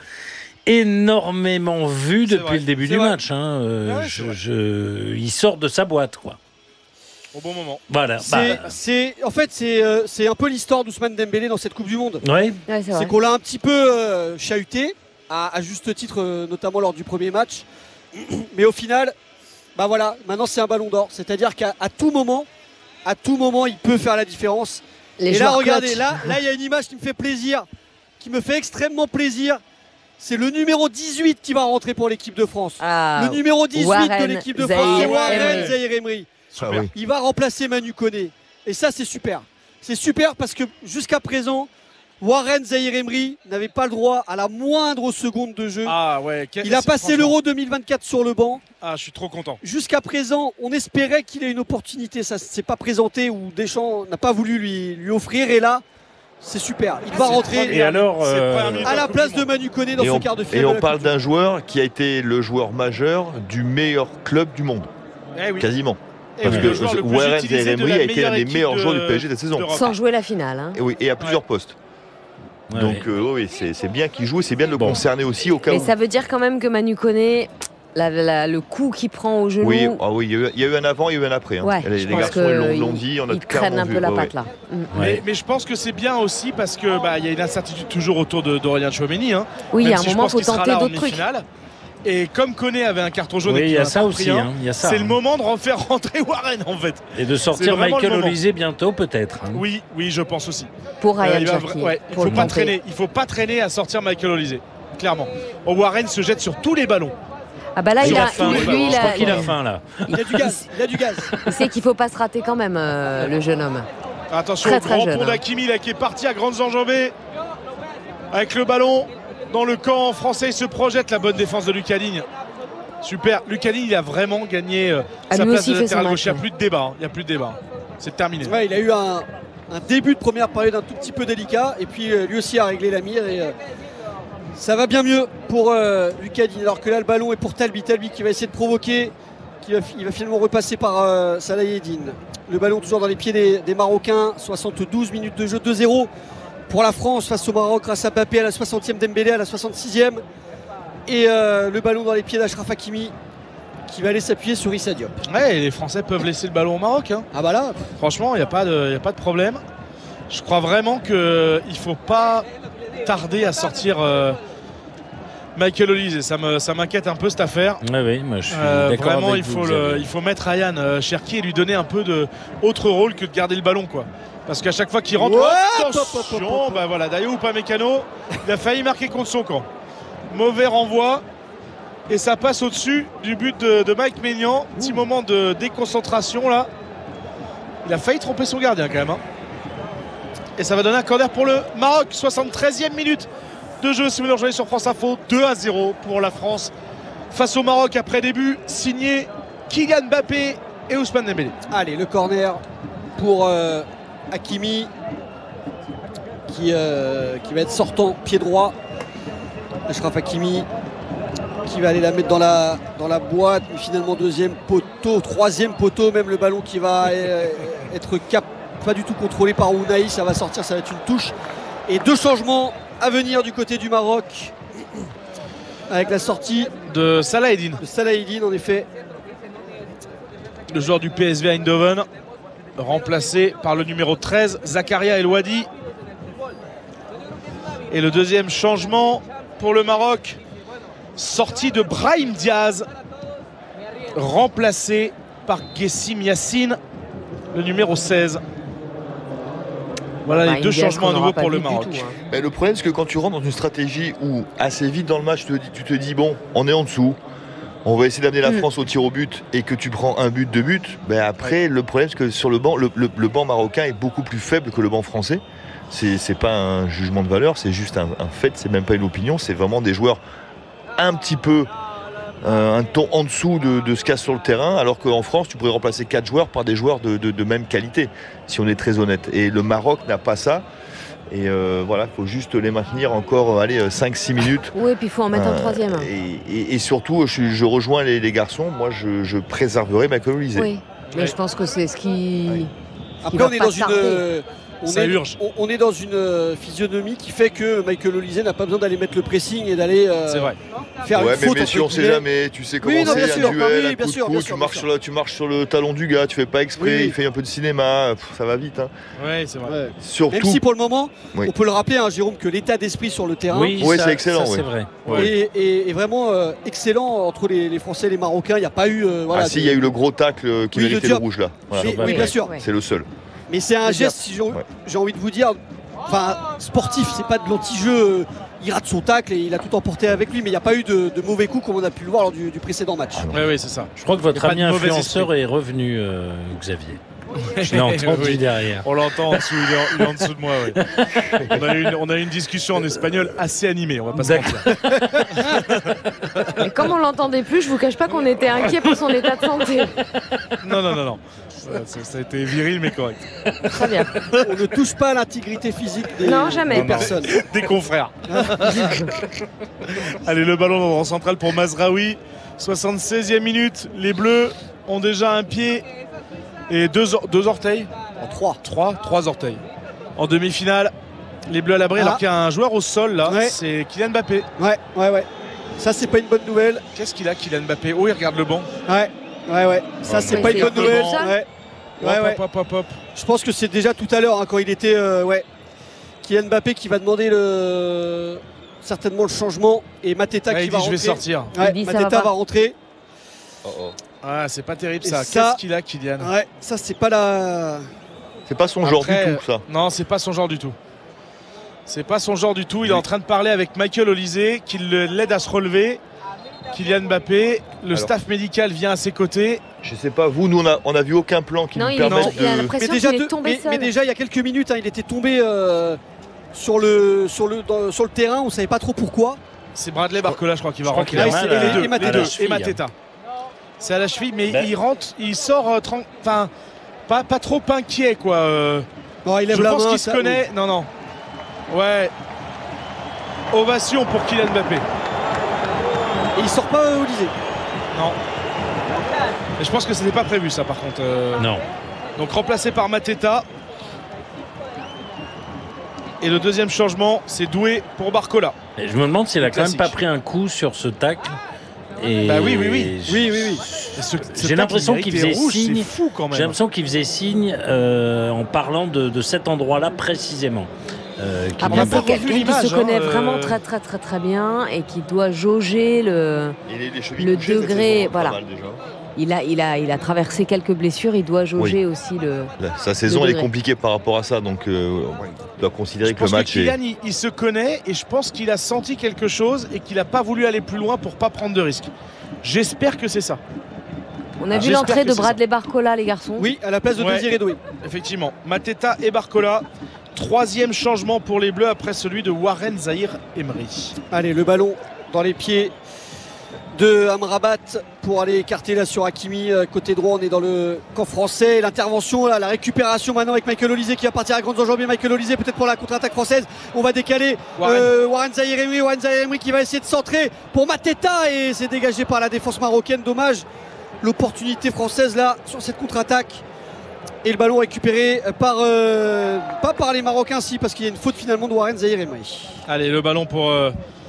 énormément vu c'est depuis vrai, le début du vrai. match. Hein. Euh, ouais, je, je... Il sort de sa boîte, quoi. Au bon moment. Voilà. C'est, bah... c'est, en fait, c'est, euh, c'est un peu l'histoire d'Ousmane Dembélé dans cette Coupe du Monde. Ouais. Ouais, c'est, c'est qu'on l'a un petit peu euh, chahuté, à, à juste titre, euh, notamment lors du premier match. Mais au final, bah voilà, maintenant c'est un ballon d'or. C'est-à-dire qu'à à tout moment, à tout moment, il peut faire la différence. Les Et là, regardez, clutch. là, là, il y a une image qui me fait plaisir, qui me fait extrêmement plaisir. C'est le numéro dix-huit qui va rentrer pour l'équipe de France. Ah, le numéro dix-huit Warren de l'équipe de Zahir France, c'est Warren Emery. Zahir Emery. Ah, oui. Il va remplacer Manu Koné. Et ça, c'est super. C'est super parce que jusqu'à présent, Warren Zahir Emery n'avait pas le droit à la moindre seconde de jeu. Ah ouais. Il a passé l'Euro deux mille vingt-quatre sur le banc. Ah, je suis trop content. Jusqu'à présent, on espérait qu'il ait une opportunité. Ça ne s'est pas présenté ou Deschamps n'a pas voulu lui, lui offrir. Et là, c'est super. Il va c'est rentrer Et alors, euh... à la place de Manu Koné dans et ce on, quart de finale. Et on parle d'un joueur qui a été le joueur majeur du meilleur club du monde. Eh oui. Quasiment. Et Parce oui, que Warren Zahir Emery a été l'un des meilleurs de... joueurs du P S G cette saison. Sans jouer la finale. Hein. Et, oui, et à plusieurs ouais. postes. Ouais, Donc ouais. Euh, oui, c'est, c'est bien qu'il joue et c'est bien de le bon. concerner aussi au cas Mais où. ça veut dire quand même que Manu Koné, la, la, le coup qu'il prend au genou. Oui, ah oui, il y, a eu, il y a eu un avant, il y a eu un après. Hein. Ouais, les je les pense garçons ils l'ont, il, l'ont dit, on a il clairement traîne un vu. peu la ouais, patte ouais. là. Mm. Ouais. Mais, mais je pense que c'est bien aussi parce que bah, y a une incertitude toujours autour de, d'Aurélien Tchouaméni. Hein, Oui, il y a un si moment, il faut qu'il tenter d'autres trucs. Et comme Koné avait un carton jaune, Oui, et il y a ça aussi. un, Hein, y a ça, c'est hein. le moment de refaire rentrer Warren en fait. Et de sortir Michael Olise bientôt, peut-être. Hein. Oui, oui, je pense aussi. Pour Ryan Euh, il va Cherki, vra- ouais, il pour faut le pas tenter. traîner. Il faut pas traîner à sortir Michael Olise. Clairement. Oh, Warren se jette sur tous les ballons. Ah bah là, Il il a a, faim. lui, Je il crois a, qu'il a faim là. Il a du gaz. Il a du gaz. il sait qu'il faut pas se rater quand même, euh, le jeune homme. Attention, Très, au très grand jeune, pont hein. d'Hakimi là, qui est parti à grandes enjambées. Avec le ballon dans le camp français, il se projette, la bonne défense de Lucas Digne Super. Lucani, il a vraiment gagné euh, Ah, sa lui place aussi de fait son latéral match, gauche. Il n'y a ouais. plus de débat. hein. Il n'y a plus de débat. C'est terminé. Ouais, il a eu un, un début de première période un tout petit peu délicat et puis euh, lui aussi a réglé la mire et euh, ça va bien mieux pour euh, Lucani, alors que là le ballon est pour Talbi. Talbi qui va essayer de provoquer, qui va, il va finalement repasser par euh, Salah Eddine. Le ballon toujours dans les pieds des, des Marocains. soixante-douze minutes de jeu, deux zéro pour la France face au Maroc grâce à Mbappé à la soixantième, Dembélé à la soixante-sixième et euh, le ballon dans les pieds d'Achraf Hakimi qui va aller s'appuyer sur Issa Diop. Ouais, et les Français peuvent laisser le ballon au Maroc. hein. Ah bah là, Franchement, il n'y a, pas de- y a pas de problème. Je crois vraiment qu'il ne faut pas tarder à sortir euh, Michael Olise. Ça me- ça m'inquiète un peu cette affaire. Oui, oui, moi je suis Euh, d'accord vraiment, avec il vous, faut, le- Xavier. il faut mettre Ryan euh, Cherki et lui donner un peu de autre rôle que de garder le ballon, quoi. Parce qu'à chaque fois qu'il rentre, Ouais, attention, pop, pop, pop, pop. bah voilà, Dayo Upamecano, il a failli marquer contre son camp. Mauvais renvoi et ça passe au-dessus du but de, de Mike Maignan. Petit moment de déconcentration là. Il a failli tromper son gardien quand même. hein. Et ça va donner un corner pour le Maroc. soixante-treizième minute de jeu si vous nous rejoignez sur France Info. deux à zéro pour la France face au Maroc après début signé Kylian Mbappé et Ousmane Dembélé. allez, le corner pour euh, Hakimi qui, euh, qui va être sortant pied droit. Achraf Hakimi qui va aller la mettre dans la, dans la boîte, mais finalement deuxième poteau, troisième poteau, même le ballon qui va euh, être cap, pas du tout contrôlé par Ounaï, ça va sortir, ça va être une touche. Et deux changements à venir du côté du Maroc avec la sortie De Salah Eddine, de Salah Eddine en effet. le joueur du P S V Eindhoven, remplacé par le numéro treize, Zakaria El Wadi. Et le deuxième changement pour le Maroc, sortie de Brahim Diaz, remplacé par Gessim Yassine, le numéro seize. Voilà Bah, les deux Diaz changements à qu'on nouveau n'aura pas pour le vu du Maroc. tout, hein. Mais le problème, c'est que quand tu rentres dans une stratégie où assez vite dans le match, tu te dis, tu te dis bon, on est en dessous, on va essayer d'amener la Mm. France au tir au but et que tu prends un but, deux buts, ben après, le problème, c'est que sur le banc, le, le- le banc marocain est beaucoup plus faible que le banc français. C'est, c'est pas un jugement de valeur, c'est juste un, un fait, c'est même pas une opinion, c'est vraiment des joueurs un petit peu euh, un ton en dessous de, de ce qu'il y a sur le terrain, alors qu'en France, tu pourrais remplacer quatre joueurs par des joueurs de, de- de même qualité, si on est très honnête. Et le Maroc n'a pas ça. Et euh, voilà, il faut juste les maintenir encore allez, cinq six minutes. Oui, puis il faut en mettre un Euh, troisième. Et, et- et surtout, je, je rejoins les, les garçons, moi je, je préserverai Michael Olise. Oui, mais Ouais. je pense que c'est ce qui. Oui. Après, va on est pas dans une, tarder. euh, on Ça est, urge. on, on est dans une euh, physionomie qui fait que Michael Olise n'a pas besoin d'aller mettre le pressing et d'aller euh, C'est vrai. faire Ouais, une mais faute. messieurs, on entre sait guillemets. jamais, tu sais comment Oui, non, c'est, bien sûr, un duel, oui, un bien coup sûr, de bien coude, sûr, tu bien marches, sûr. sur la- tu marches sur le talon du gars, tu fais pas exprès, Oui, oui. il fait un peu de cinéma, pff, ça va vite. hein. Ouais, c'est vrai. Ouais. Même Surtout, si pour le moment, Oui. on peut le rappeler, hein, Jérôme, que l'état d'esprit sur le terrain Oui, Ouais, ça- c'est excellent, ça, oui. c'est vrai. Ouais. est, est- est vraiment euh, excellent entre les, les Français et les Marocains. Il n'y a pas eu. euh, voilà, ah si, de- il y a eu le gros tacle euh, qui Oui, le méritait le diable. rouge là. Voilà. Mais- Sur oui, Mbappé. bien sûr. Ouais. C'est le seul. Mais c'est un Le geste, si j'ai Ouais. j'ai envie de vous dire, enfin sportif, c'est pas de l'anti-jeu. euh, Il rate son tacle et il a tout emporté avec lui, mais il n'y a pas eu de, de mauvais coups comme on a pu le voir lors du, du précédent match. Oui, oui, c'est ça. Je crois que votre Y a pas ami de mauvais influenceur est revenu, euh, Xavier. Je l'ai entendu Oui. derrière. On l'entend en dessous, il est en, il est en dessous de moi. oui. On, a eu une, on a eu une discussion en espagnol assez animée, on va pas se mentir. Et comme on l'entendait plus, je vous cache pas qu'on était inquiet pour son état de santé. Non, non, non, non. Ça, ça- ça a été viril mais correct. Très bien. On ne touche pas à l'intégrité physique des, Non, jamais. des Non, non. personnes. Des confrères. Allez, le ballon dans le rang central pour Mazraoui. soixante-seizième minute. Les Bleus ont déjà un pied et deux, or- deux orteils. En trois. Trois, trois orteils. En demi-finale, les Bleus à l'abri, Ah. alors qu'il y a un joueur au sol là. Ouais. C'est Kylian Mbappé. Ouais, ouais, ouais. Ça, c'est pas une bonne nouvelle. Qu'est-ce qu'il a, Kylian Mbappé? Oh, il regarde le banc. Ouais, ouais, ouais. Ça, Oh, c'est non. pas une C'est bonne nouvelle. simplement- Ouais. Ouais, hop, ouais. hop, hop, hop. Je pense que c'est déjà tout à l'heure hein, quand il était, euh, ouais, Kylian Mbappé qui va demander le certainement le changement et Mateta Ah, qui il va dit je vais rentrer. sortir. Ouais, Il dit, ça Mateta va va, pas. rentrer. Ah, c'est pas terrible Et ça. ça- Qu'est-ce qu'il a, Kylian? Ouais, ça c'est pas la. C'est pas son genre Après, du tout ça. Non, c'est pas son genre du tout. C'est pas son genre du tout. Il est en train de parler avec Michael Olise, qui le- l'aide à se relever. Kylian Mbappé, le Alors. staff médical vient à ses côtés. Je sais pas, vous, nous on a, on a vu aucun plan qui Non, nous il, est, permette il a de. Mais l'impression déjà, qu'il deux- est tombé mais, seul. mais déjà il y a quelques minutes, hein, il était tombé euh, sur le sur le dans- sur le terrain. On savait pas trop pourquoi. C'est Bradley Barcola, je crois, qui va Je crois rentrer. qu'il a Ah, mal et à- les deux, et Mateta. les deux, à la cheville. et Mateta. C'est à la cheville, mais Ben. il rentre, il sort, euh, tran- enfin, pas, pas trop inquiet, quoi. euh. Bon, il lève Je la pense main, qu'il se ça- connaît. Non, non. Ouais. Ovation pour Kylian Mbappé. Et il sort pas euh, Olysée. Non. Mais je pense que ce n'était pas prévu, ça, par contre. euh. Non. Donc remplacé par Mateta. Et le deuxième changement, c'est Doué pour Barcola. Et je me demande s'il a quand même Classique. pas pris un coup sur ce tacle. Et Bah oui, oui, oui. je- Oui, oui, oui. Et ce- ce J'ai tacle l'impression numérique qu'il est faisait rouge, signe. C'est fou quand J'ai même. l'impression qu'il faisait signe euh, en parlant de, de cet endroit-là précisément. Euh, Kylian Après, a c'est pas Mbappé. revu quelqu'un qui l'image, se connaît hein, euh. vraiment très très très très bien et qui doit jauger le. Et les, les chevilles Le touchées, cette degré, saison, pas voilà. mal déjà. Il a, il a, il a traversé quelques blessures. Il doit jauger aussi le. La- Sa saison elle est degré. compliquée par rapport à ça, donc euh, il doit considérer Je que le pense que match est. Kylian, il, il se connaît et je pense qu'il a senti quelque chose et qu'il n'a pas voulu aller plus loin pour pas prendre de risques. J'espère que c'est ça. On a Ah, vu j'espère l'entrée que de c'est Bradley Barcola, les garçons. Oui, à la place de Ouais. Désiré Doué. Effectivement. Mateta et Barcola. Troisième changement pour les Bleus après celui de Warren Zahir Emery. Allez, le ballon dans les pieds de Amrabat pour aller écarter là sur Hakimi. Euh, Côté droit, on est dans le camp français. L'intervention, là, la récupération maintenant avec Michael Olysée qui va partir à grandes enjambées. Michael Olysée peut-être pour la contre-attaque française. On va décaler Warren. euh, Warren Zahir Emery. Warren Zahir Emery qui va essayer de centrer pour Mateta et c'est dégagé par la défense marocaine. Dommage l'opportunité française là sur cette contre-attaque. Et le ballon récupéré par euh, pas par les Marocains, si, parce qu'il y a une faute finalement de Warren Zahir Emery. Allez, le ballon pour, euh,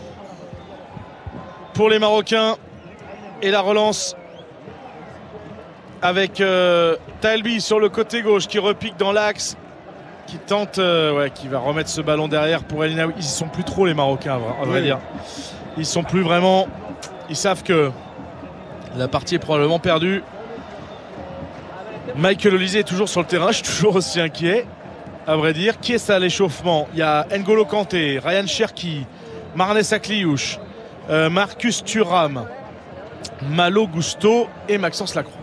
pour les Marocains. Et la relance avec euh, Talbi sur le côté gauche qui repique dans l'axe. Qui tente, euh, ouais, qui va remettre ce ballon derrière pour El Naoui. Ils y sont plus trop les Marocains, à vrai, à vrai Oui. dire. Ils sont plus vraiment. Ils savent que la partie est probablement perdue. Michael Olysée est toujours sur le terrain. Je suis toujours aussi inquiet, à vrai dire. Qui est à l'échauffement? Il y a N'Golo Kanté, Ryan Cherki, Marnès Akliouche, euh, Marcus Thuram, Malo Gusto et Maxence Lacroix.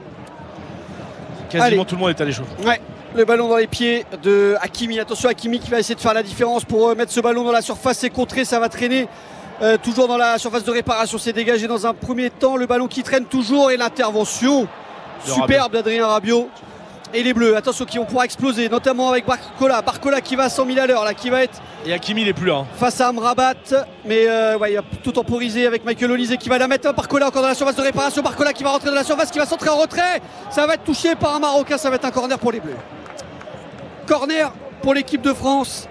Quasiment Allez. tout le monde est à l'échauffement. Ouais, le ballon dans les pieds de Hakimi. Attention, Hakimi qui va essayer de faire la différence pour euh, mettre ce ballon dans la surface. C'est contré, ça va traîner. Euh, toujours dans la surface de réparation. C'est dégagé dans un premier temps. Le ballon qui traîne toujours et l'intervention De superbe d'Adrien Rabiot. Et les Bleus, attention, qui vont pouvoir exploser, notamment avec Barcola. Barcola qui va à cent mille à l'heure, là, qui va être Et Hakimi, il est plus là. hein. face à Amrabat. Mais euh, ouais, il a tout temporisé avec Michael Olysée qui va la mettre. Barcola encore dans la surface de réparation. Barcola qui va rentrer dans la surface, qui va centrer en retrait. Ça va être touché par un Marocain. Ça va être un corner pour les Bleus. Corner pour l'équipe de France.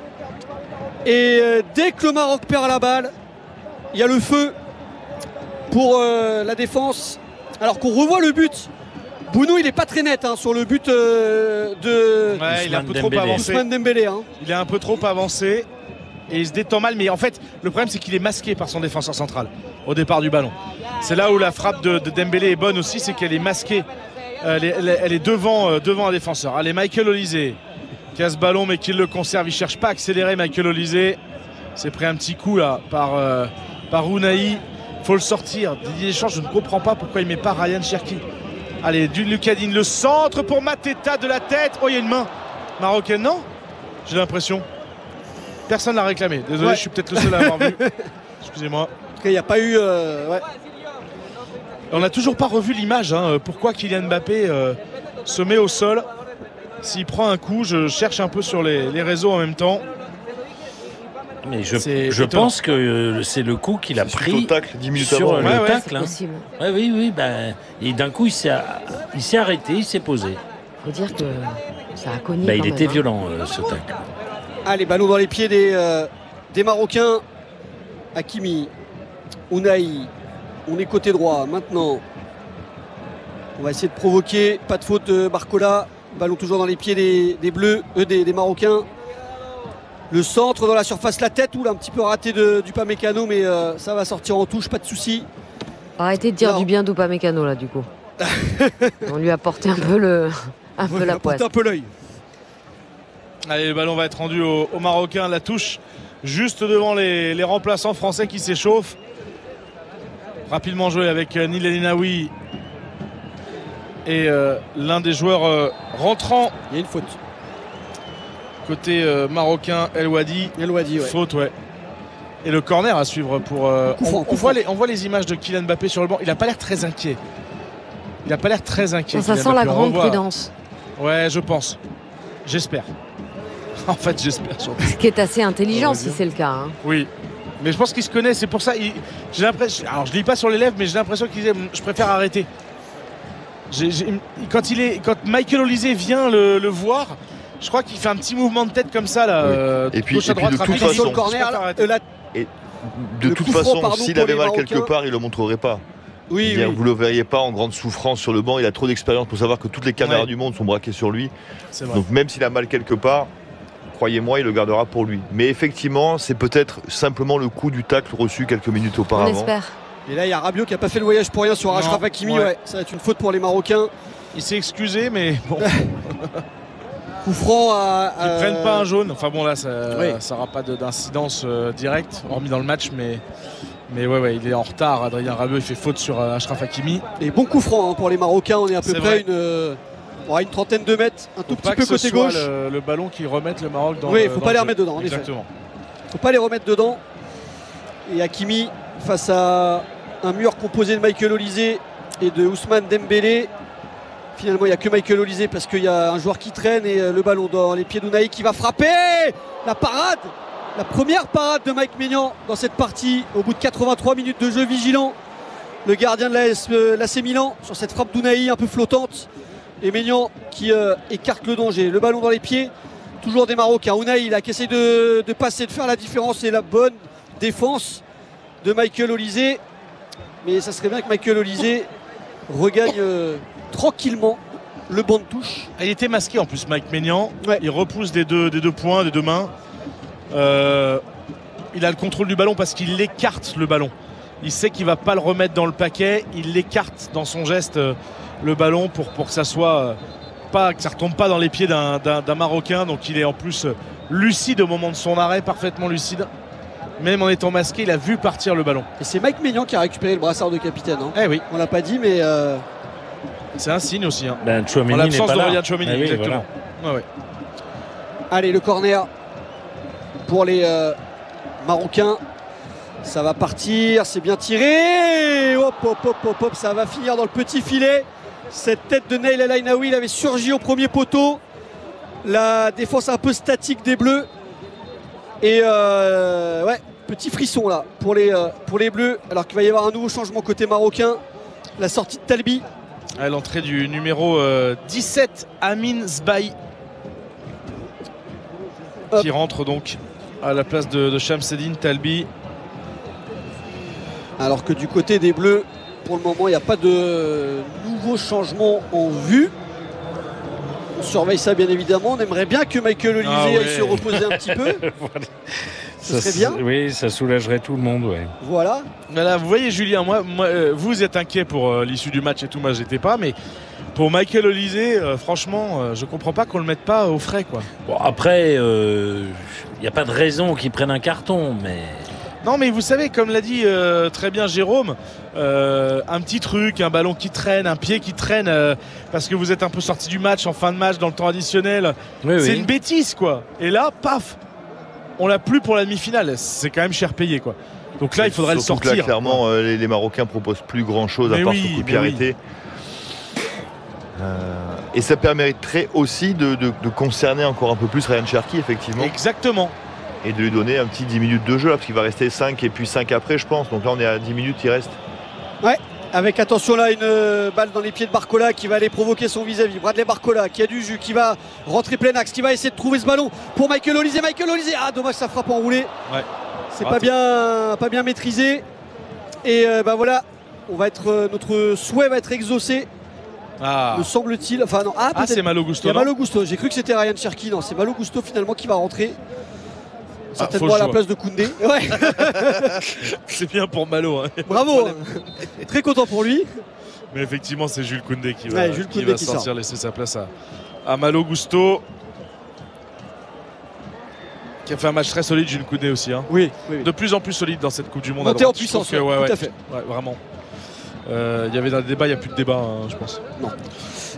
Et euh, dès que le Maroc perd la balle, il y a le feu pour euh, la défense. Alors qu'on revoit le but. Bounou, il est pas très net hein, sur le but euh, de Ouais, il est un peu Ousmane trop Dembélé. avancé. Ousmane Dembélé. Hein. Il est un peu trop avancé et il se détend mal. Mais en fait, le problème, c'est qu'il est masqué par son défenseur central au départ du ballon. C'est là où la frappe de, de Dembélé est bonne aussi, c'est qu'elle est masquée. Elle est, elle est- elle est devant, euh, devant un défenseur. Allez, Michael Olysée qui a ce ballon mais qui le conserve. Il cherche pas à accélérer, Michael Olysée. C'est pris un petit coup là par, euh, par Ounahi. Faut le sortir. Didier Deschamps, je ne comprends pas pourquoi il met pas Ryan Cherki. Allez, du Lucadine, le centre pour Mateta de la tête. Oh, il y a une main marocaine, non? J'ai l'impression. Personne l'a réclamé. Désolé, Ouais. je suis peut-être le seul à avoir vu. Excusez-moi. En tout cas, il n'y a pas eu. euh, ouais. On n'a toujours pas revu l'image. hein. Pourquoi Kylian Mbappé euh, se met au sol? S'il prend un coup, je cherche un peu sur les, les réseaux en même temps. Mais je, C'est je étonnant. pense que euh, c'est le coup qu'il a Suite pris au tacle dix minutes sur avant. euh, Ouais, le ouais, tacle. C'est hein. possible. Ouais, oui, oui. Ben, et d'un coup, il s'est, il s'est arrêté, il s'est posé. Faut dire que ça a cogné. Ben, quand il même, était hein. violent, euh, ce tacle. Allez, ballon dans les pieds des, euh, des Marocains. Hakimi, Ounahi. On est côté droit. Maintenant, on va essayer de provoquer. Pas de faute de Barcola. Ballon toujours dans les pieds des, des Bleus, eux, des, des Marocains. Le centre dans la surface, la tête, ou là, un petit peu raté de, du Pamecano, mais euh, ça va sortir en touche, pas de souci. Arrêtez de dire Non. du bien d'Upamecano là, du coup. On lui a porté un peu le, un peu la Portez poisse. un peu l'œil. Allez, le ballon va être rendu aux au Marocains. La touche juste devant les, les remplaçants français qui s'échauffent. Rapidement joué avec euh, Nil El Naoui et euh, l'un des joueurs euh, rentrants Il y a une faute. côté euh, marocain, El Wadi. El Wadi, ouais. Faute, ouais. Et le corner à suivre pour. Euh, Coup franc, on, coup on, voit franc. les, on voit les images de Kylian Mbappé sur le banc. Il n'a pas l'air très inquiet. Il n'a pas l'air très inquiet. Ça Kylian sent la Mbappé. On grande revoit. prudence. Ouais, je pense. J'espère. En fait, j'espère surtout. Ce qui est assez intelligent Ouais, si bien. c'est le cas. hein. Oui. Mais je pense qu'il se connaît, c'est pour ça. il- J'ai l'impression. Alors, je lis pas sur les lèvres, mais j'ai l'impression qu'il disait je préfère arrêter. J'ai- j'ai- quand, il est, quand Michael Olise vient le, le voir, je crois qu'il fait un petit mouvement de tête comme ça là. Oui. euh, Et puis- gauche à et puis droite, de toute rapide. façon- Sur le Je corner, préfère là, arrêter. euh, la- De Le toute coup franc, façon, pardon, s'il pour avait les mal Marocains. quelque part, il le montrerait pas. Oui, Dire, oui. Vous le verriez pas en grande souffrance sur le banc. Il a trop d'expérience pour savoir que toutes les caméras Ouais. du monde sont braquées sur lui. C'est vrai. Donc même s'il a mal quelque part, croyez-moi, il le gardera pour lui. Mais effectivement, c'est peut-être simplement le coup du tacle reçu quelques minutes On auparavant. espère. Et là, il y a Rabiot qui a pas fait le voyage pour rien sur Non, Achraf Hakimi. ouais. Ouais. Ça va être une faute pour les Marocains. Il s'est excusé, mais bon, Coup franc à. ils à- prennent pas un jaune. Enfin bon, là, ça Oui. n'aura pas de- d'incidence euh, directe, hormis dans le match, mais. Mais ouais, ouais, il est en retard. Adrien Rabiot, il fait faute sur euh, Achraf Hakimi. Et bon coup franc hein, pour les Marocains. On est à peu C'est près vrai. une, euh, ouais, une trentaine de mètres. Un tout Faut pas petit peu que ce côté soit gauche. Le, le ballon qui remette le Maroc dans Oui, le- faut dans pas le les jeu. remettre dedans, en effet. Exactement. Faut pas les remettre dedans. Et Hakimi face à un mur composé de Michael Olise et de Ousmane Dembélé. Finalement, il n'y a que Michael Olise parce qu'il y a un joueur qui traîne et euh, le ballon dans les pieds d'Ounaï qui va frapper. La parade, la première parade de Mike Maignan dans cette partie au bout de quatre-vingt-trois minutes de jeu vigilant. Le gardien de l'A C Milan sur cette frappe d'Ounaï un peu flottante. Et Maignan qui euh, écarte le danger. Le ballon dans les pieds. Toujours des Marocains. Ounaï là, qui essaie de, de passer, de faire la différence et la bonne défense de Michael Olise. Mais ça serait bien que Michael Olise regagne euh, tranquillement le banc de touche. Il était masqué en plus, Mike Maignan. Ouais. Il repousse des deux, des deux points, des deux mains. Euh, il a le contrôle du ballon parce qu'il écarte le ballon. Il sait qu'il va pas le remettre dans le paquet. Il l'écarte dans son geste euh, le ballon pour, pour que ça soit euh, pas, que ça retombe pas dans les pieds d'un, d'un- d'un Marocain. Donc il est en plus euh, lucide au moment de son arrêt, parfaitement lucide. Même en étant masqué, il a vu partir le ballon. Et c'est Mike Maignan qui a récupéré le brassard de capitaine. hein. Eh oui, On l'a pas dit, mais euh, c'est un signe aussi. Hein. Ben, En Tchouaméni n'est l'absence pas de là. Ryan Tchouaméni, Ah oui, exactement. Ouais, ouais. allez, le corner pour les euh, Marocains. Ça va partir, c'est bien tiré. Hop, hop, hop, hop, hop, ça va finir dans le petit filet. Cette tête de Naïl El Ainaoui, il avait surgi au premier poteau. La défense un peu statique des Bleus. Et euh, ouais, petit frisson là pour les, euh, pour les Bleus. Alors qu'il va y avoir un nouveau changement côté marocain. La sortie de Talbi. À l'entrée du numéro euh, dix-sept, Amin Zbaï, Hop. qui rentre donc à la place de, de Shamseddine Talbi. Alors que du côté des Bleus, pour le moment, il n'y a pas de nouveau changement en vue. On surveille ça bien évidemment. On aimerait bien que Michael Olise Ah ouais. aille se reposer un petit peu. Voilà. Ce serait bien. Oui, ça soulagerait tout le monde, ouais. Voilà. Voilà, vous voyez Julien, moi, moi, euh, vous êtes inquiet pour euh, l'issue du match et tout, moi j'étais pas, mais pour Michael Olise, euh, franchement, euh, je comprends pas qu'on le mette pas au frais quoi. Bon, après, il n'y a pas de raison qu'ils prennent un carton, mais... Non mais vous savez, comme l'a dit euh, très bien Jérôme, euh, un petit truc, un ballon qui traîne, un pied qui traîne, euh, parce que vous êtes un peu sorti du match en fin de match dans le temps additionnel, Oui, c'est oui. une bêtise quoi. Et là, paf, on l'a plus pour la demi-finale, c'est quand même cher payé quoi. Donc là, il faudrait le Surtout que sortir. là, clairement, euh, les, les Marocains proposent plus grand chose à Mais part oui, ce coup de pied mais arrêté. Euh, et ça permettrait aussi de, de- de concerner encore un peu plus Ryan Cherki, effectivement, Exactement. et de lui donner un petit dix minutes de jeu, là, parce qu'il va rester cinq et puis cinq après, je pense. Donc là, on est à dix minutes, il reste. Avec attention là une euh, balle dans les pieds de Barcola qui va aller provoquer son vis-à-vis. Bradley Barcola qui a du jus, qui va rentrer plein axe, qui va essayer de trouver ce ballon pour Michael Olise. Michael Olise, ah dommage, ça frappe enroulé. Ouais. C'est Raté. pas bien, pas bien maîtrisé. Et euh, bah voilà, on va être, euh, notre souhait va être exaucé, Ah, me semble-t-il. Enfin non, ah, ah c'est peut-être. Malo Il Gusto. y a non Malo Gusto. J'ai cru que c'était Ryan Cherki. Non, c'est Malo Gusto finalement qui va rentrer. Certainement faux à la choix. place de Koundé. Ouais, C'est bien pour Malo. Hein. bravo. hein. Très content pour lui. Mais effectivement, c'est Jules Koundé qui va, Ouais, Jules qui Koundé va qui sortir, sort. laisser sa place à, à Malo Gusto. Qui a fait un match très solide, Jules Koundé aussi. Hein. Oui, oui, oui. De plus en plus solide dans cette Coupe du Monde. Monté à en droite. Je puissance, trouve que, ouais, tout ouais, à fait. ouais, vraiment. Euh, Il y avait un débat, il n'y a plus de débat, hein, je pense.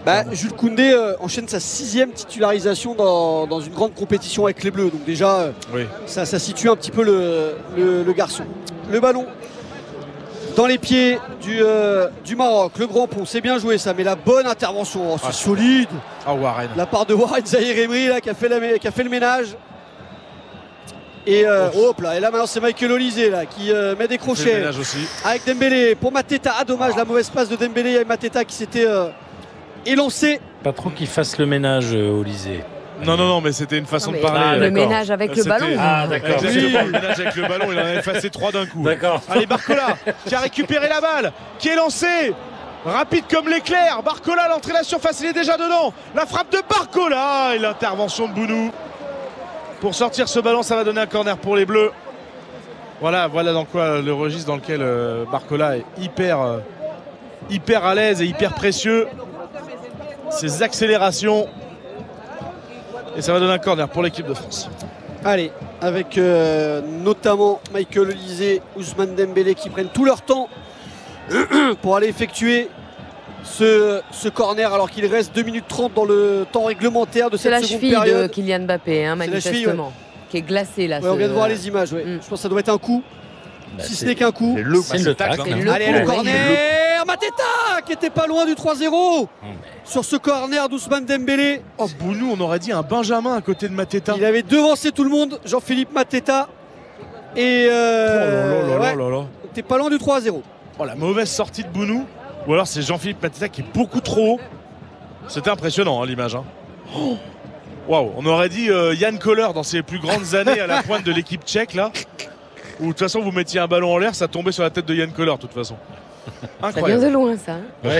Bah, Jules Koundé euh, enchaîne sa sixième titularisation dans, dans une grande compétition avec les Bleus. Donc déjà, euh, Oui. ça, ça situe un petit peu le, le- le garçon. Le ballon dans les pieds du, euh, du Maroc. Le grand pont, c'est bien joué ça, mais la bonne intervention, oh, c'est Ah. solide. Ah, Warren. La part de Warren Zahir Emery là, qui, a fait la- qui a fait le ménage. Et euh, hop là, et là maintenant c'est Michael Olysée là, qui euh, met des C'est le crochets ménage aussi. avec Dembélé pour Mateta. Ah dommage, la mauvaise passe de Dembélé. Il y avait Mateta qui s'était euh, élancé. Pas trop qu'il fasse le ménage, euh, Olysée. Non, non, non, mais c'était une façon Non, mais de parler. Ah, le d'accord. ménage avec le C'était- ballon. Ah, d'accord. Exactement, le ménage avec le ballon, il en a effacé trois d'un coup. D'accord. Allez, Barcola qui a récupéré la balle, qui est lancé. Rapide comme l'éclair. Barcola, l'entrée de la surface, il est déjà dedans. La frappe de Barcola et l'intervention de Bounou. Pour sortir ce ballon, ça va donner un corner pour les Bleus. Voilà, voilà dans quoi le registre dans lequel euh, Barcola est hyper, euh, hyper à l'aise et hyper précieux. Ses accélérations. Et ça va donner un corner pour l'équipe de France. Allez, avec euh, notamment Michael Olysée, Ousmane Dembélé qui prennent tout leur temps pour aller effectuer ce, ce corner alors qu'il reste deux minutes trente dans le temps réglementaire de C'est cette la seconde cheville de période. Kylian Mbappé, hein, C'est la cheville, manifestement, qui est glacée là. Ouais, on ce- vient de voir les images, ouais. Mm. Je pense que ça doit être un coup, Bah, si ce c'est- n'est qu'un coup. C'est le C'est c'est le tacle, tacle. hein. hein. Le Allez, coup, le oui. corner Mateta qui était pas loin du trois zéro sur ce corner d'Ousmane Dembélé. Oh, Bounou, on aurait dit un Benjamin à côté de Mateta. Il avait devancé tout le monde, Jean-Philippe Mateta. Et euh, Oh là là là ouais, là là. t'es pas loin du trois zéro. Oh, la mauvaise sortie de Bounou. Ou alors c'est Jean-Philippe Mateta qui est beaucoup trop haut. C'était impressionnant hein, l'image. hein. Oh. Waouh, on aurait dit euh, Yann Koller dans ses plus grandes années à la pointe de l'équipe tchèque là. Où de toute façon vous mettiez un ballon en l'air, ça tombait sur la tête de Yann Koller de toute façon. Ça vient Incroyable. de loin ça. hein. Ouais.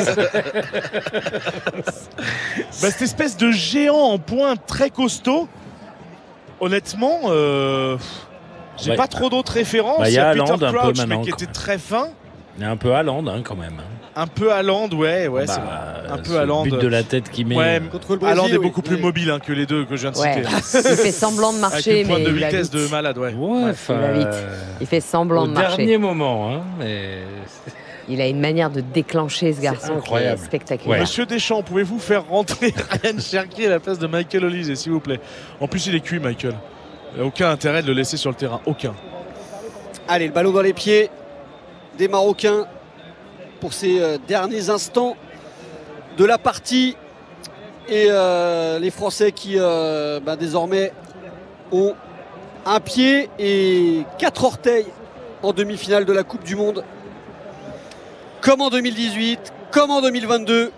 Bah, cette espèce de géant en pointe très costaud, honnêtement, euh, j'ai Ouais. pas trop d'autres références. Bah, Il y y a a Peter Haaland un peu Crouch, mais maintenant, qui quand était même. très fin. Il est un peu Haaland hein, quand même. Un peu Haaland, ouais, ouais, Bah, c'est vrai. Un peu ce Haaland. but de la tête qu'il met. Ouais, euh, Contre le Brésil, Haaland est oui. beaucoup plus Oui. mobile hein, que les deux que je viens de Ouais. citer. Il fait semblant de Avec marcher, une pointe mais de il va vitesse vite. de malade, ouais. Ouais, enfin, il va vite. euh, Il fait semblant au de marcher. dernier moment. Hein, mais... Il a une manière de déclencher ce garçon qui est incroyable. spectaculaire. Ouais. Monsieur Deschamps, pouvez-vous faire rentrer Ryan Cherki à la place de Michael Olysée, s'il vous plaît? En plus, il est cuit, Michael. Il n'y a aucun intérêt de le laisser sur le terrain. Aucun. Allez, le ballon dans les pieds des Marocains pour ces euh, derniers instants de la partie. Et euh, les Français qui euh, bah, désormais ont un pied et quatre orteils en demi-finale de la Coupe du Monde. Comme en deux mille dix-huit, comme en deux mille vingt-deux.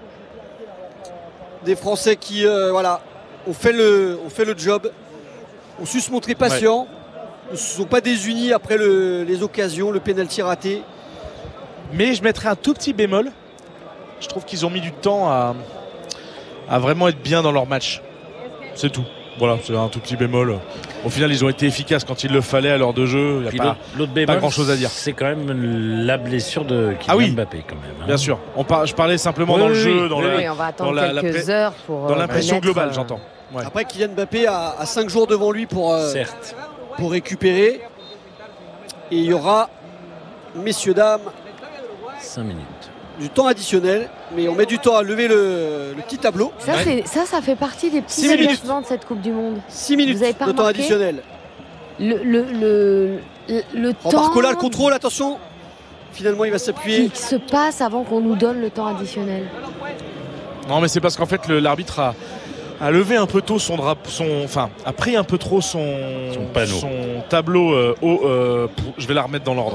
Des Français qui euh, voilà, ont fait, le, ont fait le job, ont su se montrer patients, ne se sont pas désunis après le- les occasions, le pénalty raté. Mais je mettrais un tout petit bémol. Je trouve qu'ils ont mis du temps à, à vraiment être bien dans leur match. C'est tout. Voilà, c'est un tout petit bémol. Au final, ils ont été efficaces quand il le fallait à l'heure de jeu. Il y a Puis pas... l'autre- l'autre bémol, grand-chose à dire. C'est quand même la blessure de Kylian Ah oui. Mbappé quand même. hein. Bien sûr. On par- Je parlais simplement Oui, dans le oui, jeu, oui. dans Oui, la- Oui, on va attendre dans la- la quelques pré- heures pour dans euh, l'impression connaître, globale, euh, j'entends. Ouais. Après, Kylian Mbappé a, a cinq jours devant lui pour, euh, Certes. pour récupérer. Et il y aura, messieurs, dames, cinq minutes. du temps additionnel. Mais on met du temps à lever le, le petit tableau. Ça, c'est- ça, ça fait partie des petits Six minutes. aménagements de cette Coupe du Monde. six minutes Vous avez pas de temps remarqué additionnel. Le, le, le, le, le Oh, temps Barcola, le contrôle, attention. Finalement, il va s'appuyer. qui se passe avant qu'on nous donne le temps additionnel. Non, mais c'est parce qu'en fait, le- l'arbitre a, a levé un peu tôt son drapeau, son, enfin, a pris un peu trop son, Son panneau. son tableau euh, haut. euh, pour- je vais la remettre dans l'ordre.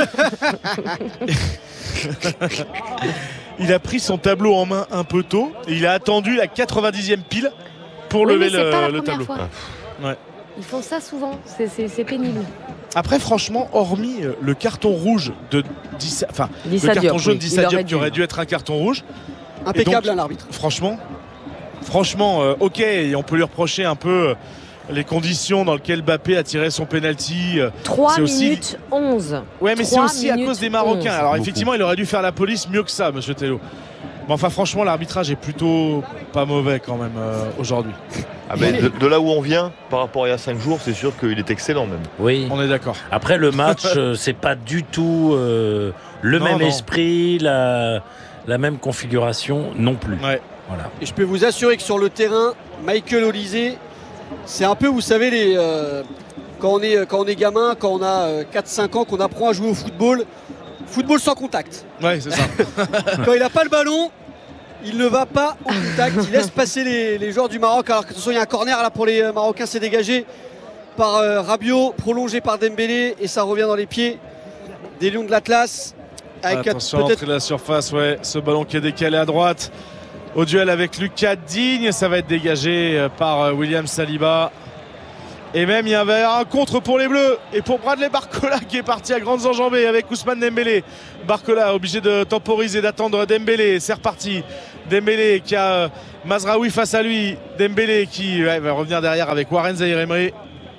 Il a pris son tableau en main un peu tôt et il a attendu la quatre-vingt-dixième pile pour Oui, lever mais c'est pas la le, le première tableau. fois. Ouais. Ils font ça souvent, c'est- c'est c'est pénible. Après, franchement, hormis euh, le carton rouge de Dissa- enfin, le Dissa carton Diop, jaune oui, d'Issa il Diop aurait qui dû. aurait dû être un carton rouge. Impeccable, Et donc, hein, l'arbitre. Franchement, franchement, euh, ok, et on peut lui reprocher un peu euh, les conditions dans lesquelles Mbappé a tiré son penalty. euh, trois c'est aussi- minutes onze. Ouais, mais c'est trois aussi à minutes cause des Marocains. onze. Alors effectivement, il aurait dû faire la police mieux que ça, Monsieur Tello. Mais enfin, franchement, l'arbitrage est plutôt pas mauvais quand même euh, aujourd'hui. Ah ben, de, de là où on vient, par rapport à il y a cinq jours, c'est sûr qu'il est excellent même. Oui. On est d'accord. Après le match, euh, c'est pas du tout euh, le Non, même non. esprit, la, la même configuration non plus. Ouais. Voilà. Et je peux vous assurer que sur le terrain, Michael Olysée, c'est un peu, vous savez, les, euh, quand, on est, quand on est gamin, quand on a euh, quatre cinq ans, qu'on apprend à jouer au football, football sans contact. Ouais, c'est ça. Quand il n'a pas le ballon, il ne va pas au contact, il laisse passer les, les joueurs du Maroc. Alors que de toute façon, il y a un corner là pour les euh, Marocains, c'est dégagé par euh, Rabiot, prolongé par Dembélé, et ça revient dans les pieds des Lions de l'Atlas. Avec Attention à l'entrée de la surface, ouais, ce ballon qui est décalé à droite. Au duel avec Lucas Digne, ça va être dégagé par William Saliba. Et même il y avait un contre pour les Bleus et pour Bradley Barcola qui est parti à grandes enjambées avec Ousmane Dembélé. Barcola obligé de temporiser, d'attendre Dembélé, c'est reparti. Dembélé qui a Mazraoui face à lui. Dembélé qui ouais, va revenir derrière avec Warren Zaïre-Emery.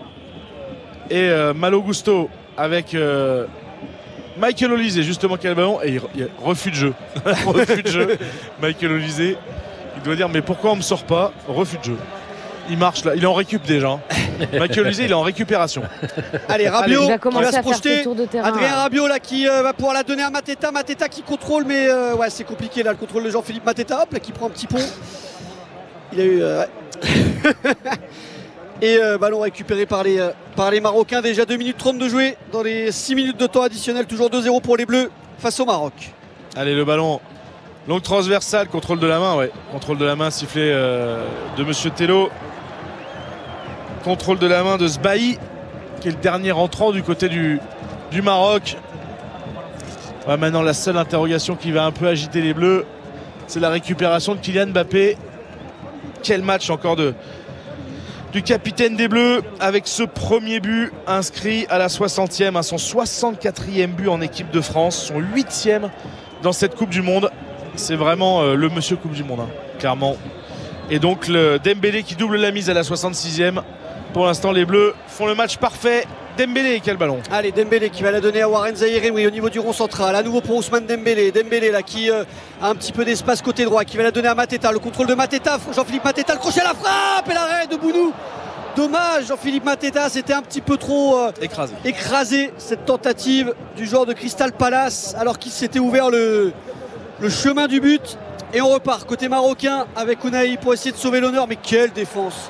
Et euh, Malo Gusto avec euh, Michael Olysée justement qui a le ballon et il, il refus de jeu. refus de jeu. Michael Olysée, il doit dire mais pourquoi on me sort pas? Refus de jeu. Il marche là, il est en récup déjà. Michael Olysée, il est en récupération. Allez, Rabiot il va qui commencer va se à faire projeter. ses tours de terrain. Adrien Rabiot là qui euh, va pouvoir la donner à Mateta. Mateta qui contrôle, mais euh, ouais, c'est compliqué là le contrôle de Jean-Philippe Mateta. Hop là qui prend un petit pont. Il a eu. Euh, ouais. Et euh, ballon récupéré par les, euh, par les Marocains. Déjà deux minutes trente de jouer dans les six minutes de temps additionnel. Toujours deux zéro pour les Bleus face au Maroc. Allez, le ballon. Longue transversale, contrôle de la main, ouais. Contrôle de la main sifflé euh, de Monsieur Tello. Contrôle de la main de Sbahi, qui est le dernier entrant du côté du, du Maroc. Ouais, maintenant, la seule interrogation qui va un peu agiter les Bleus, c'est la récupération de Kylian Mbappé. Quel match encore de, du capitaine des Bleus avec ce premier but inscrit à la soixantième, à son soixante-quatrième but en équipe de France, son huitième dans cette Coupe du Monde. C'est vraiment euh, le monsieur Coupe du Monde, hein, clairement. Et donc le Dembélé qui double la mise à la soixante-sixième. Pour l'instant, les Bleus font le match parfait. Dembélé qui a le ballon. Allez, Dembélé qui va la donner à Warren Zaïre-Emery au niveau du rond central. À nouveau pour Ousmane Dembélé. Dembélé là qui euh, a un petit peu d'espace côté droit, qui va la donner à Mateta. Le contrôle de Mateta. Jean-Philippe Mateta, le crochet à la frappe et l'arrêt de Bounou. Dommage, Jean-Philippe Mateta, c'était un petit peu trop euh, écrasé. écrasé cette tentative du joueur de Crystal Palace alors qu'il s'était ouvert le, le chemin du but. Et on repart côté marocain avec Ounahi pour essayer de sauver l'honneur. Mais quelle défense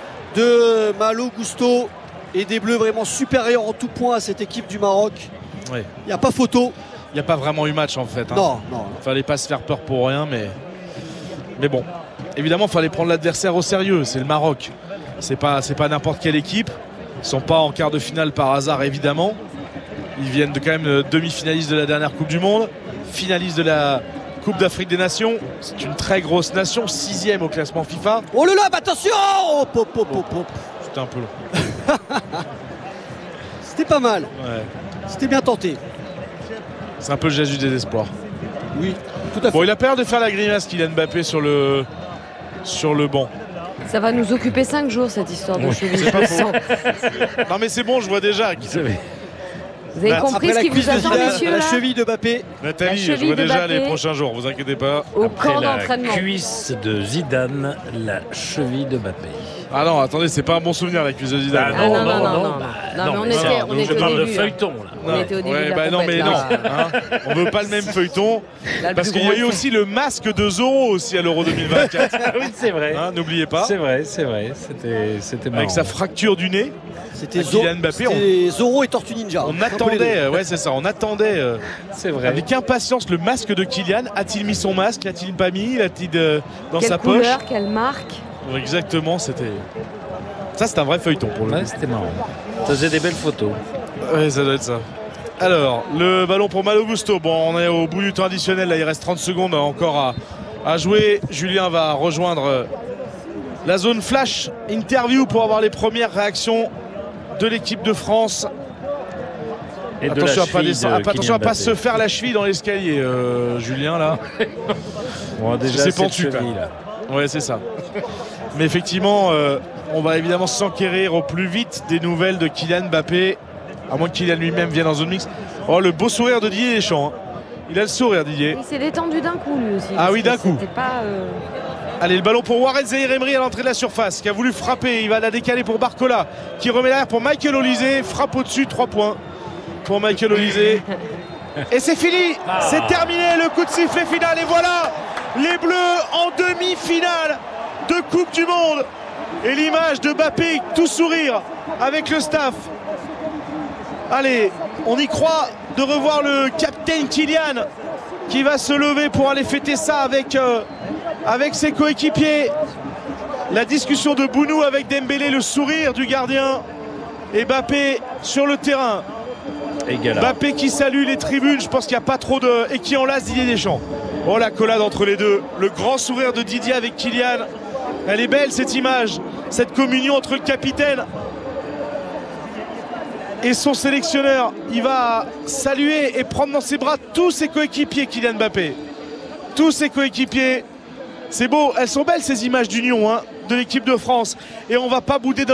de Malo Gusto et des Bleus vraiment supérieurs en tout point à cette équipe du Maroc. Il Oui. n'y a pas photo. Il n'y a pas vraiment eu match en fait. Hein. Non, non. Fallait pas se faire peur pour rien, mais, mais bon. Évidemment, il fallait prendre l'adversaire au sérieux. C'est le Maroc. C'est pas, c'est pas n'importe quelle équipe. Ils sont pas en quart de finale par hasard, évidemment. Ils viennent de quand même demi-finalistes de la dernière Coupe du Monde, finalistes de la Coupe d'Afrique des Nations. C'est une très grosse nation, sixième au classement FIFA. Oh le lob, attention oh, pop, pop, pop, pop. C'était un peu long. C'était pas mal. Ouais. C'était bien tenté. C'est un peu le Jésus des espoirs. Oui, tout à fait. Bon, il a peur de faire la grimace, Kylian Mbappé, sur le, sur le banc. Ça va nous occuper cinq jours cette histoire de Ouais, cheville. c'est pas je faux. sens. Non mais c'est bon, je vois déjà. Qui... Vous avez Bah, compris Après ce la qui cuisse vous de attend, Zidane, messieurs la là cheville de Mbappé. Nathalie, La je cheville vois de déjà Mbappé. les prochains jours, vous inquiétez pas. Au Après camp la d'entraînement. cuisse de Zidane, la cheville de Mbappé. Ah non, attendez, c'est pas un bon souvenir la cuisse de Zidane. Ah non, non, non, non, non. bah, Non, mais on mais était- ça, on nous, était je au parle de début, hein. feuilleton, là. On était au début Ouais, de la bah non, compète, mais là. non. hein. On veut pas le même feuilleton. Là, le Parce plus qu'il y a gros eu aussi le masque de Zorro aussi à l'Euro deux mille vingt-quatre. Ah oui, c'est vrai. Hein, n'oubliez pas. C'est vrai, c'est vrai. C'était, c'était marrant. Avec sa fracture du nez. C'était Ah, Zo- Kylian Mbappé, c'était Zorro et Tortue Ninja. On Un peu les deux. attendait, euh, ouais c'est ça, on attendait euh, C'est vrai. avec impatience le masque de Kylian. A-t-il mis son masque? L'a-t-il pas mis? L'a-t-il euh, dans Quelle sa poche? couleur, quelle marque? Exactement, c'était. Ça c'est un vrai feuilleton pour le Ouais, coup. c'était marrant. Ça faisait des belles photos. Ouais, ça doit être ça. Alors, le ballon pour Malo Gusto. Bon, on est au bout du temps additionnel. Là, il reste trente secondes encore à, à jouer. Julien va rejoindre euh, la zone flash interview pour avoir les premières réactions de l'équipe de France. Et de attention la à pas, cheville descendre- de attention à Kylian pas se Mbappé. faire la cheville dans l'escalier, euh, Julien, là. Bon, déjà, C'est cette pentu, quand cheville, même. là. Ouais, c'est ça. Mais effectivement, euh, on va évidemment s'enquérir au plus vite des nouvelles de Kylian Mbappé. À moins que Kylian lui-même vienne en zone mixte. Oh, le beau sourire de Didier Deschamps. hein. Il a le sourire, Didier. Il s'est détendu d'un coup lui aussi. Ah parce oui, que d'un coup. C'était pas. euh, Allez, le ballon pour Warren Zaïre-Emery à l'entrée de la surface, qui a voulu frapper. Il va la décaler pour Barcola, qui remet derrière pour Michael Olysée. Frappe au-dessus, trois points pour Michael Olysée. Et c'est fini, c'est terminé, le coup de sifflet final. Et voilà les Bleus en demi-finale de Coupe du Monde. Et l'image de Mbappé tout sourire avec le staff. Allez, on y croit de revoir le capitaine Kylian qui va se lever pour aller fêter ça avec, euh, avec ses coéquipiers. La discussion de Bounou avec Dembélé, le sourire du gardien. Et Mbappé sur le terrain. Égal. Mbappé qui salue les tribunes, je pense qu'il n'y a pas trop de... Et qui enlace Didier Deschamps. Oh, la collade entre les deux. Le grand sourire de Didier avec Kylian. Elle est belle cette image, cette communion entre le capitaine et son sélectionneur. Il va saluer et prendre dans ses bras tous ses coéquipiers, Kylian Mbappé. Tous ses coéquipiers. C'est beau, elles sont belles ces images d'union hein, de l'équipe de France. Et on va pas bouder dans